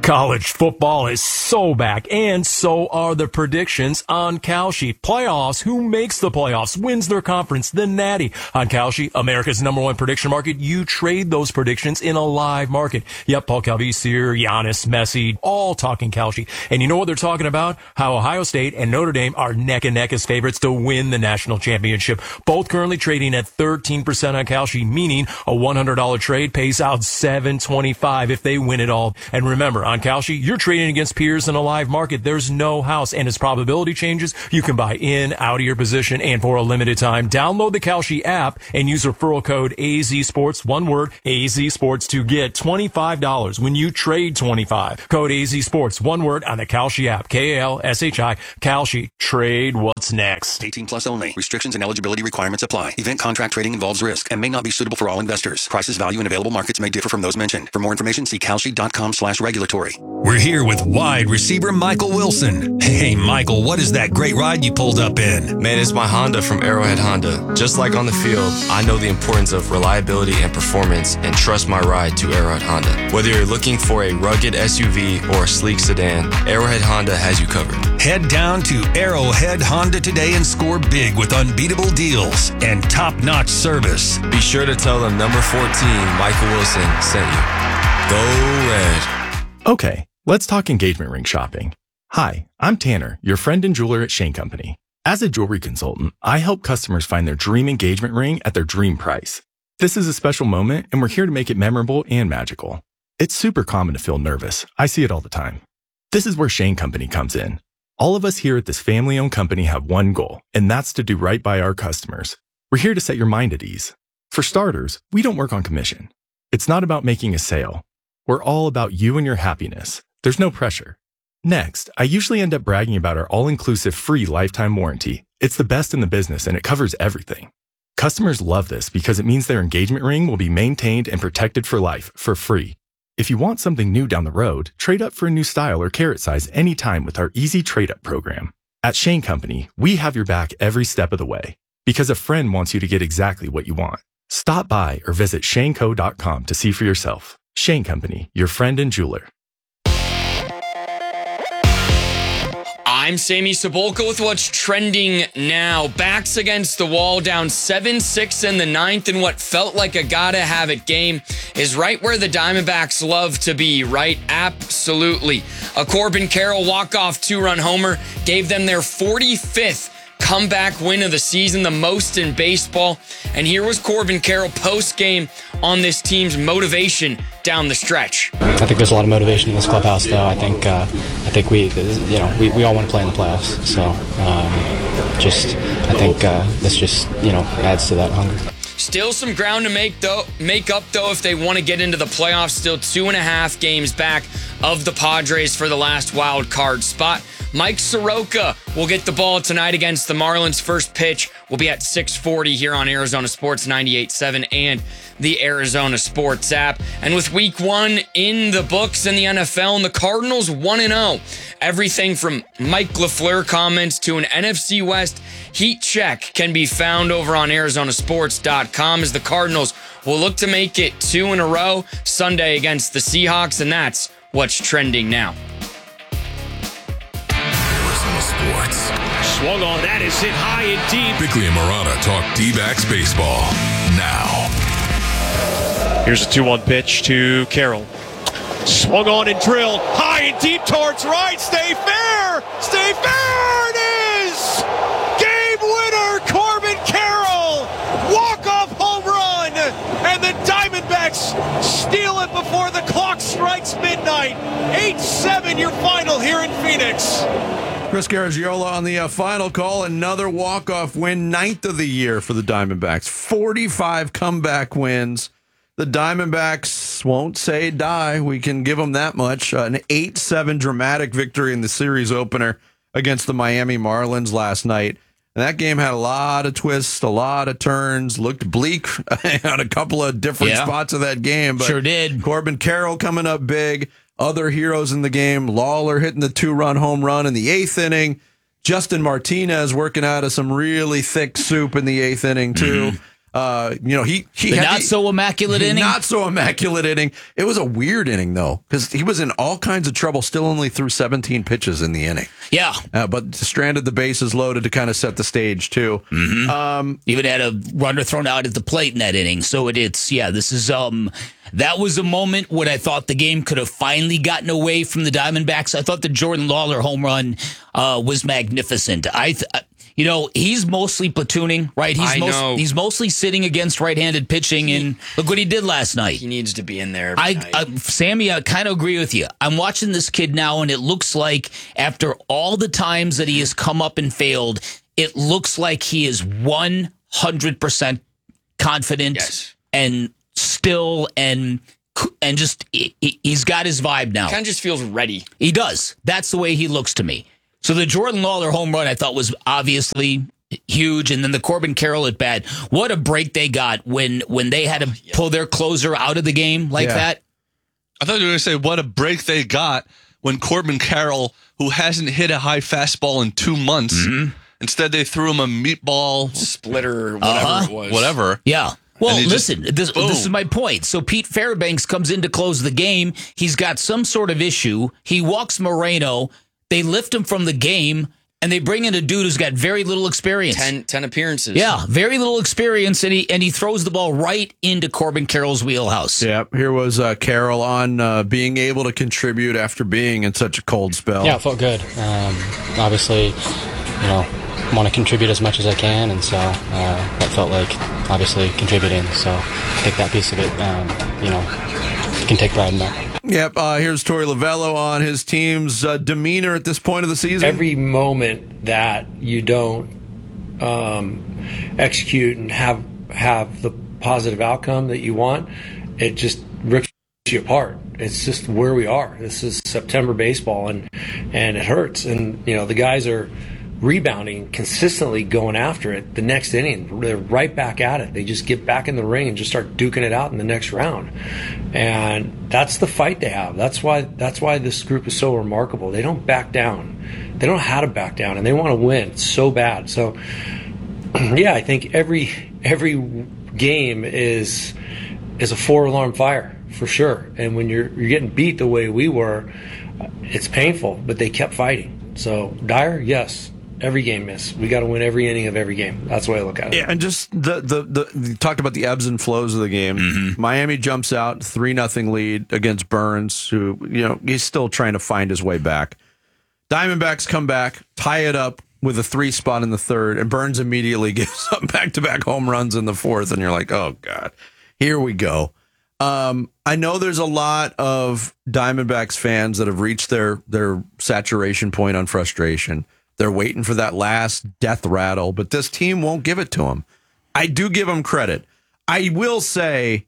College football is so back, and so are the predictions on Kalshi. Playoffs, who makes the playoffs, wins their conference, the Natty. On Kalshi, America's number one prediction market, you trade those predictions in a live market. Yep, Paul Calvisier, Giannis, Messi, all talking Kalshi. And you know what they're talking about? How Ohio State and Notre Dame are neck and neck as favorites to win the national championship. Both currently trading at thirteen percent on Kalshi, meaning a one hundred dollars trade pays out seven twenty-five if they win it all. And remember, on Kalshi, you're trading against peers in a live market. There's no house, and as probability changes, you can buy in, out of your position, and for a limited time, download the Kalshi app and use referral code A Z Sports, one word, A Z Sports, to get twenty-five dollars when you trade twenty-five. Code A Z Sports, one word, on the Kalshi app. K A L S H I, Kalshi. Trade what's next. eighteen plus only. Restrictions and eligibility requirements apply. Event contract trading involves risk and may not be suitable for all investors. Prices, value, and available markets may differ from those mentioned. For more information, see kalshi.com slash regulatory. We're here with wide receiver Michael Wilson. Hey, Michael, what is that great ride you pulled up in? Man, it's my Honda from Arrowhead Honda. Just like on the field, I know the importance of reliability and performance and trust my ride to Arrowhead Honda. Whether you're looking for a rugged S U V or a sleek sedan, Arrowhead Honda has you covered. Head down to Arrowhead Honda today and score big with unbeatable deals and top-notch service. Be sure to tell them number fourteen, Michael Wilson, sent you. Go Red. Okay, let's talk engagement ring shopping. Hi, I'm Tanner, your friend and jeweler at Shane Company. As a jewelry consultant, I help customers find their dream engagement ring at their dream price. This is a special moment, and we're here to make it memorable and magical. It's super common to feel nervous. I see it all the time. This is where Shane Company comes in. All of us here at this family-owned company have one goal, and that's to do right by our customers. We're here to set your mind at ease. For starters, we don't work on commission. It's not about making a sale. We're all about you and your happiness. There's no pressure. Next, I usually end up bragging about our all-inclusive free lifetime warranty. It's the best in the business, and it covers everything. Customers love this because it means their engagement ring will be maintained and protected for life, for free. If you want something new down the road, trade up for a new style or carat size anytime with our easy trade-up program. At Shane Company, we have your back every step of the way because a friend wants you to get exactly what you want. Stop by or visit shane co dot com to see for yourself. Shane Company, your friend and jeweler. I'm Sammy Sabolka with what's trending now. Backs against the wall, down seven six in the ninth, and what felt like a gotta-have-it game is right where the Diamondbacks love to be, right? Absolutely. A Corbin Carroll walk-off two-run homer gave them their forty-fifth comeback win of the season, the most in baseball. And here was Corbin Carroll post-game on this team's motivation down the stretch. I think there's a lot of motivation in this clubhouse, though. I think uh, I think we, you know, we, we all want to play in the playoffs. So um, just, I think uh, this just, you know, adds to that hunger. Still some ground to make though, make up though if they want to get into the playoffs. Still two and a half games back of the Padres for the last wild card spot. Mike Soroka will get the ball tonight against the Marlins. First pitch will be at six forty here on Arizona Sports ninety-eight point seven and the Arizona Sports app. And with week one in the books in the N F L, and the Cardinals one and oh. Everything from Mike LaFleur comments to an N F C West heat check can be found over on Arizona Sports dot com as the Cardinals will look to make it two in a row Sunday against the Seahawks, and that's what's trending now. Sports. Swung on, that is hit high and deep. Bickley and Marana talk D-backs baseball now. Here's a two one pitch to Carroll. Swung on and drilled high and deep towards right. Stay fair. Stay fair. It is game winner, Corbin Carroll. Walk-off home run. And the Diamondbacks steal it before the clock strikes midnight. eight seven your final here in Phoenix. Chris Garagiola on the uh, final call. Another walk-off win, ninth of the year for the Diamondbacks. forty-five comeback wins. The Diamondbacks won't say die. We can give them that much. Uh, an eight seven dramatic victory in the series opener against the Miami Marlins last night. And that game had a lot of twists, a lot of turns, looked bleak on a couple of different Yeah. spots of that game. But Sure did. Corbin Carroll coming up big. Other heroes in the game. Lawler hitting the two-run home run in the eighth inning. Justin Martinez working out of some really thick soup in the eighth inning, too. Mm-hmm. Uh, you know, he he the had not the, so immaculate inning. Not so immaculate inning. It was a weird inning though, because he was in all kinds of trouble. Still only threw seventeen pitches in the inning. Yeah, uh, but stranded the bases loaded to kind of set the stage too. Mm-hmm. Um, Even had a runner thrown out at the plate in that inning. So it, it's yeah. This is um. That was a moment when I thought the game could have finally gotten away from the Diamondbacks. I thought the Jordan Lawler home run uh, was magnificent. I. Th- You know, he's mostly platooning, right? He's I most, know. He's mostly sitting against right-handed pitching, and look what he did last night. He needs to be in there every I, night. I, Sammy, I kind of agree with you. I'm watching this kid now, and it looks like after all the times that he has come up and failed, it looks like he is one hundred percent confident Yes. and still and and just he, he's got his vibe now. Kind of just feels ready. He does. That's the way he looks to me. So the Jordan Lawler home run I thought was obviously huge, and then the Corbin Carroll at bat. What a break they got when when they had to oh, yeah. pull their closer out of the game like yeah. that. I thought you were going to say what a break they got when Corbin Carroll, who hasn't hit a high fastball in two months, mm-hmm. instead they threw him a meatball splitter, whatever uh-huh. it was. Whatever. Yeah. Well, listen, just, this, this is my point. So Pete Fairbanks comes in to close the game. He's got some sort of issue. He walks Moreno. They lift him from the game, and they bring in a dude who's got very little experience. Ten, ten appearances. Yeah, very little experience, and he and he throws the ball right into Corbin Carroll's wheelhouse. Yeah, here was uh, Carroll on uh, being able to contribute after being in such a cold spell. Yeah, it felt good. Um, obviously, you know, want to contribute as much as I can, and so uh, that felt like obviously contributing. So I think that piece of it, um, you know, can take pride in that. Yep, uh, here's Torey Lovello on his team's uh, demeanor at this point of the season. Every moment that you don't um, execute and have have the positive outcome that you want, it just rips you apart. It's just where we are. This is September baseball, and and it hurts. And you know the guys are rebounding, consistently going after it. The next inning, they're right back at it. They just get back in the ring and just start duking it out in the next round. And that's the fight they have. That's why that's why this group is so remarkable. They don't back down. They don't know how to back down, and they want to win so bad. So, yeah, I think every every game is is a four alarm fire for sure. And when you're you're getting beat the way we were, it's painful. But they kept fighting. So Dyer, yes. Every game, miss. We got to win every inning of every game. That's the way I look at it. Yeah, and just the the, the you talked about the ebbs and flows of the game. Mm-hmm. Miami jumps out three nothing lead against Burns, who you know he's still trying to find his way back. Diamondbacks come back, tie it up with a three spot in the third, and Burns immediately gives up back to back home runs in the fourth, and you're like, oh god, here we go. Um, I know there's a lot of Diamondbacks fans that have reached their their saturation point on frustration. They're waiting for that last death rattle, but this team won't give it to them. I do give them credit. I will say,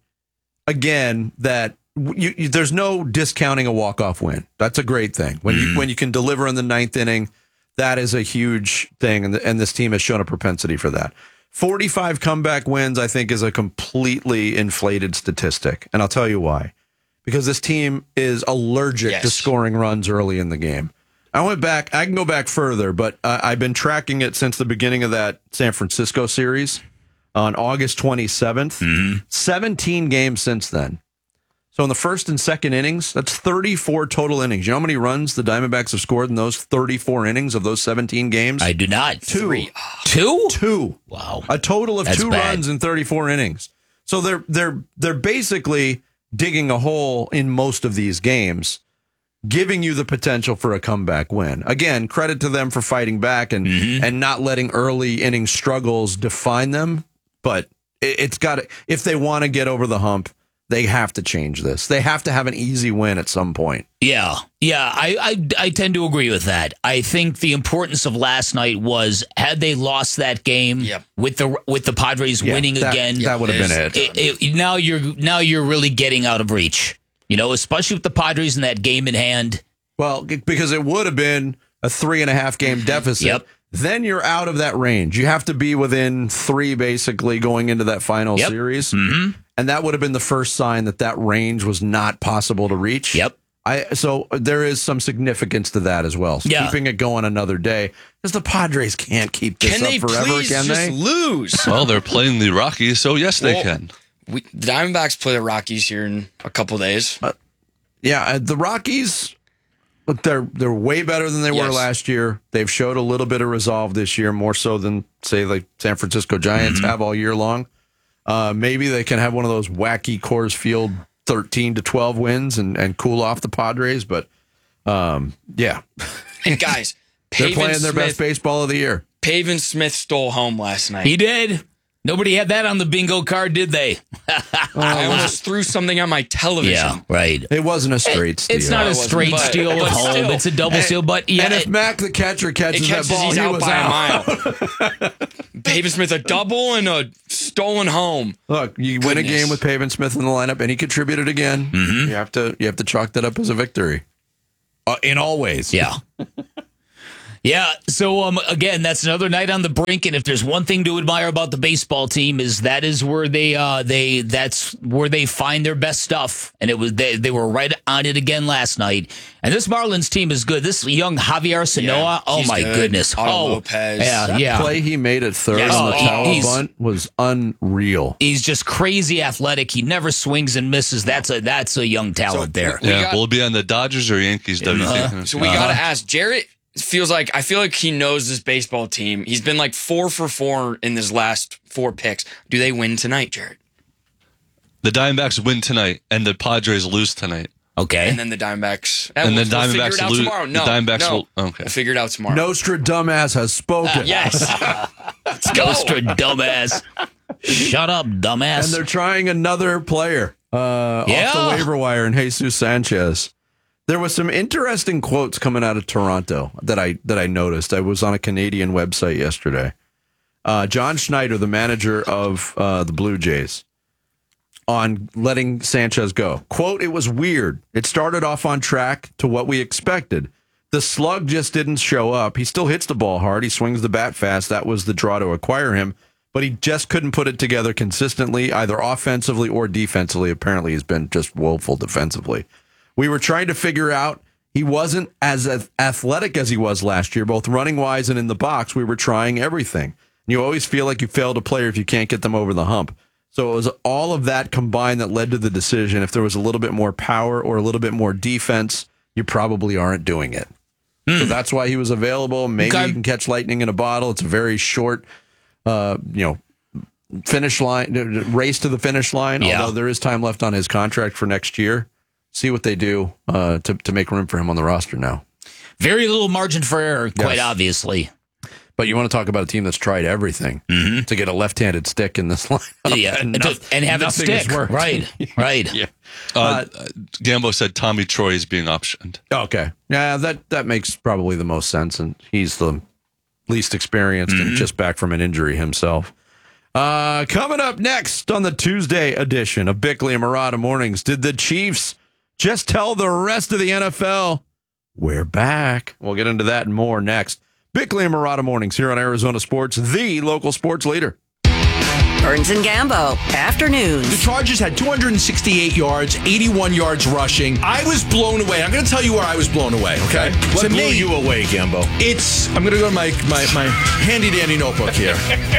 again, that you, you, there's no discounting a walk-off win. That's a great thing. When you when you can deliver in the ninth inning, that is a huge thing, and, the, and this team has shown a propensity for that. forty-five comeback wins, I think, is a completely inflated statistic, and I'll tell you why. Because this team is allergic yes. to scoring runs early in the game. I went back. I can go back further, but uh, I've been tracking it since the beginning of that San Francisco series on August twenty-seventh. Mm-hmm. seventeen games since then. So in the first and second innings, that's thirty-four total innings. You know how many runs the Diamondbacks have scored in those thirty-four innings of those seventeen games? I do not. Two. Three. Two? Two. Wow. A total of That's two bad. runs in thirty-four innings. So they're they're they're basically digging a hole in most of these games, giving you the potential for a comeback win. Again, credit to them for fighting back and mm-hmm. and not letting early inning struggles define them. But it, it's got to, if they want to get over the hump, they have to change this. They have to have an easy win at some point. Yeah, yeah, I, I I tend to agree with that. I think the importance of last night was had they lost that game yep. with the with the Padres Yeah, winning that, again, that would have been it. It, it. Now you're now you're really getting out of reach. You know, especially with the Padres in that game in hand. Well, because it would have been a three and a half game deficit. Yep. Then you're out of that range. You have to be within three, basically, going into that final Yep. series. Mm-hmm. And that would have been the first sign that that range was not possible to reach. Yep. I so there is some significance to that as well. So Yeah. keeping it going another day, because the Padres can't keep this Can up they forever, please can just they? lose? Well, they're playing the Rockies, so yes, they Well, can. We, the Diamondbacks play the Rockies here in a couple days. Uh, yeah, uh, the Rockies, look, they're they're way better than they were Yes. last year. They've showed a little bit of resolve this year, more so than say like San Francisco Giants Mm-hmm. have all year long. Uh, maybe they can have one of those wacky Coors Field thirteen to twelve wins and, and cool off the Padres, but um, yeah, And guys, they're Pavin playing their Smith, best baseball of the year. Pavin Smith stole home last night. He did. Nobody had that on the bingo card, did they? I almost threw something on my television. Yeah, right. It wasn't a straight steal. It's not No, a it wasn't, straight but- steal but at home. still. It's a double steal, but yeah. and if it- Mac the catcher catches, It catches, that ball, he's he out was by out. a mile. Pavin Smith, a double and a stolen home. Look, you win a Goodness. game with Pavin Smith in the lineup, and he contributed again. Mm-hmm. You have to you have to chalk that up as a victory. Uh, in all ways, Yeah. Yeah, so um, again, that's another night on the brink, and if there's one thing to admire about the baseball team is that is where they uh they that's where they find their best stuff, and it was they they were right on it again last night. And this Marlins team is good. This young Javier Sanoa, Yeah, oh he's my good. goodness, Otto oh Lopez. yeah, That yeah. play he made at third Yes, on the he- towel he's- bunt was unreal. He's just crazy athletic. He never swings and misses. That's a that's a young talent there. We Yeah, got- will it be on the Dodgers or Yankees? W T? Uh-huh. So we got to ask Jarrett. Feels like I feel like he knows this baseball team. He's been like four for four in his last four picks. Do they win tonight, Jarrett? The Diamondbacks win tonight, and the Padres lose tonight. Okay. And then the Diamondbacks. Eh, And we'll, the we'll figure Diamondbacks it out lose- tomorrow. the No, Diamondbacks no. will- okay. We'll figure it out tomorrow. Nostradamus has spoken. Uh, yes. Let's go. Ghoster dumbass. Shut up, dumbass. And they're trying another player uh, Yeah. off the waiver wire, and Jesus Sanchez. There was some interesting quotes coming out of Toronto that I that I noticed. I was on a Canadian website yesterday. Uh, John Schneider, the manager of uh, the Blue Jays, on letting Sanchez go. Quote, "It was weird. It started off on track to what we expected. The slug just didn't show up. He still hits the ball hard. He swings the bat fast. That was the draw to acquire him. But he just couldn't put it together consistently, either offensively or defensively. Apparently, he's been just woeful defensively. We were trying to figure out he wasn't as athletic as he was last year, both running wise and in the box. We were trying everything. You always feel like you failed a player if you can't get them over the hump. So it was all of that combined that led to the decision. If there was a little bit more power or a little bit more defense, you probably aren't doing it. Mm. So that's why he was available. Maybe Okay. you can catch lightning in a bottle. It's a very short, uh, you know, finish line, race to the finish line. Yeah. Although there is time left on his contract for next year. See what they do uh, to to make room for him on the roster now. Very little margin for error, quite Yes. obviously. But you want to talk about a team that's tried everything Mm-hmm. to get a left-handed stick in this lineup, Yeah, and, and, to- noth- and have it nothing has stick. worked. Right, right. Yeah. Uh, Gambo said Tommy Troy is being optioned. Okay, yeah, that that makes probably the most sense, and he's the least experienced Mm-hmm. and just back from an injury himself. Uh, coming up next on the Tuesday edition of Bickley and Murata Mornings, did the Chiefs just tell the rest of the N F L we're back? We'll get into that and more next. Bickley and Murata Mornings here on Arizona Sports, the local sports leader. Burns and Gambo, afternoons. The Chargers had two hundred sixty-eight yards, eighty-one yards rushing. I was blown away. I'm going to tell you where I was blown away, okay? What to blew me, you away, Gambo? It's, I'm going to go to my, my, my handy-dandy notebook here.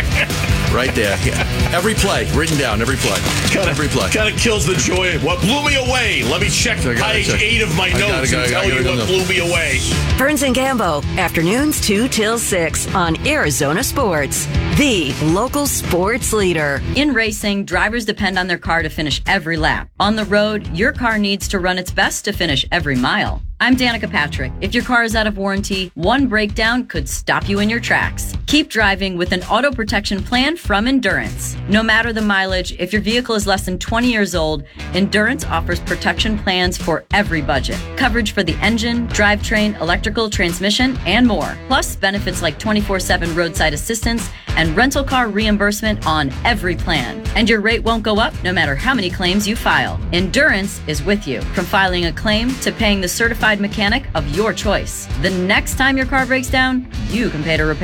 Right there. Yeah. Every play, written down, every play. Kinda, every play. Kind of kills the joy. What blew me away? Let me check I gotta page check. eight of my I gotta notes go, and I tell gotta you go, what no. blew me away. Burns and Gambo, afternoons two till six on Arizona Sports, the local sports leader. In racing, drivers depend on their car to finish every lap. On the road, your car needs to run its best to finish every mile. I'm Danica Patrick. If your car is out of warranty, one breakdown could stop you in your tracks. Keep driving with an auto protection plan from Endurance. No matter the mileage, if your vehicle is less than twenty years old, Endurance offers protection plans for every budget. Coverage for the engine, drivetrain, electrical, transmission, and more. Plus benefits like twenty-four seven roadside assistance and rental car reimbursement on every plan. And your rate won't go up no matter how many claims you file. Endurance is with you, from filing a claim to paying the certified mechanic of your choice. The next time your car breaks down, you can pay to repair it, or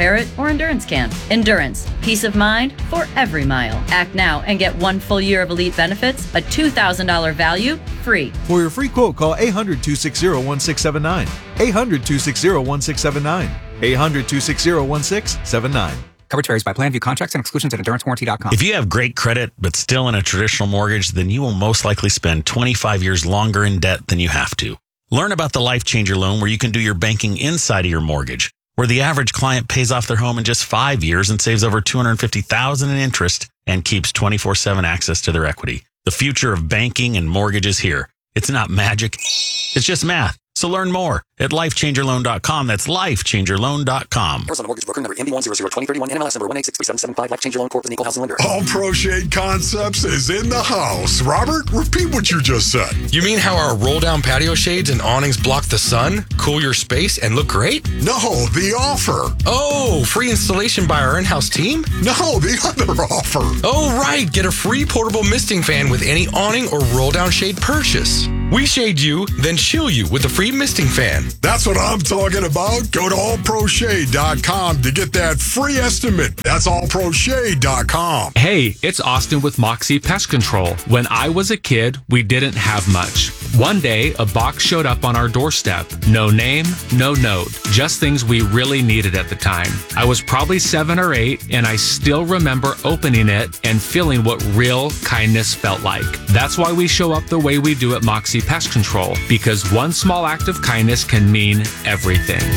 Endurance can. Endurance, peace of mind for every mile. Act now and get one full year of elite benefits, a two thousand dollars value, free. For your free quote, call eight hundred, two six zero, one six seven nine. eight hundred, two six zero, one six seven nine. eight hundred, two six zero, one six seven nine. Coverage varies by plan. View contracts and exclusions at endurance warranty dot com. If you have great credit but still in a traditional mortgage, then you will most likely spend twenty-five years longer in debt than you have to. Learn about the Life Changer loan where you can do your banking inside of your mortgage, where the average client pays off their home in just five years and saves over two hundred fifty thousand dollars in interest and keeps twenty-four seven access to their equity. The future of banking and mortgage is here. It's not magic. It's just math. So learn more at life changer loan dot com. That's life changer loan dot com. Arizona Mortgage Broker number M B one zero zero two zero three one, N M L S number one eight six three seven seven five. Life Changer Loan Corp. An equal housing lender. All Pro Shade Concepts is in the house. Robert, repeat what you just said. You mean how our roll-down patio shades and awnings block the sun, cool your space, and look great? No, the offer. Oh, free installation by our in-house team? No, the other offer. Oh, right. Get a free portable misting fan with any awning or roll-down shade purchase. We shade you, then chill you with a free misting fan. That's what I'm talking about. Go to all pro shade dot com to get that free estimate. That's all pro shade dot com. Hey, it's Austin with Moxie Pest Control. When I was a kid, we didn't have much. One day, a box showed up on our doorstep. No name, no note, just things we really needed at the time. I was probably seven or eight, and I still remember opening it and feeling what real kindness felt like. That's why we show up the way we do at Moxie Pest Control, because one small act of kindness can mean everything.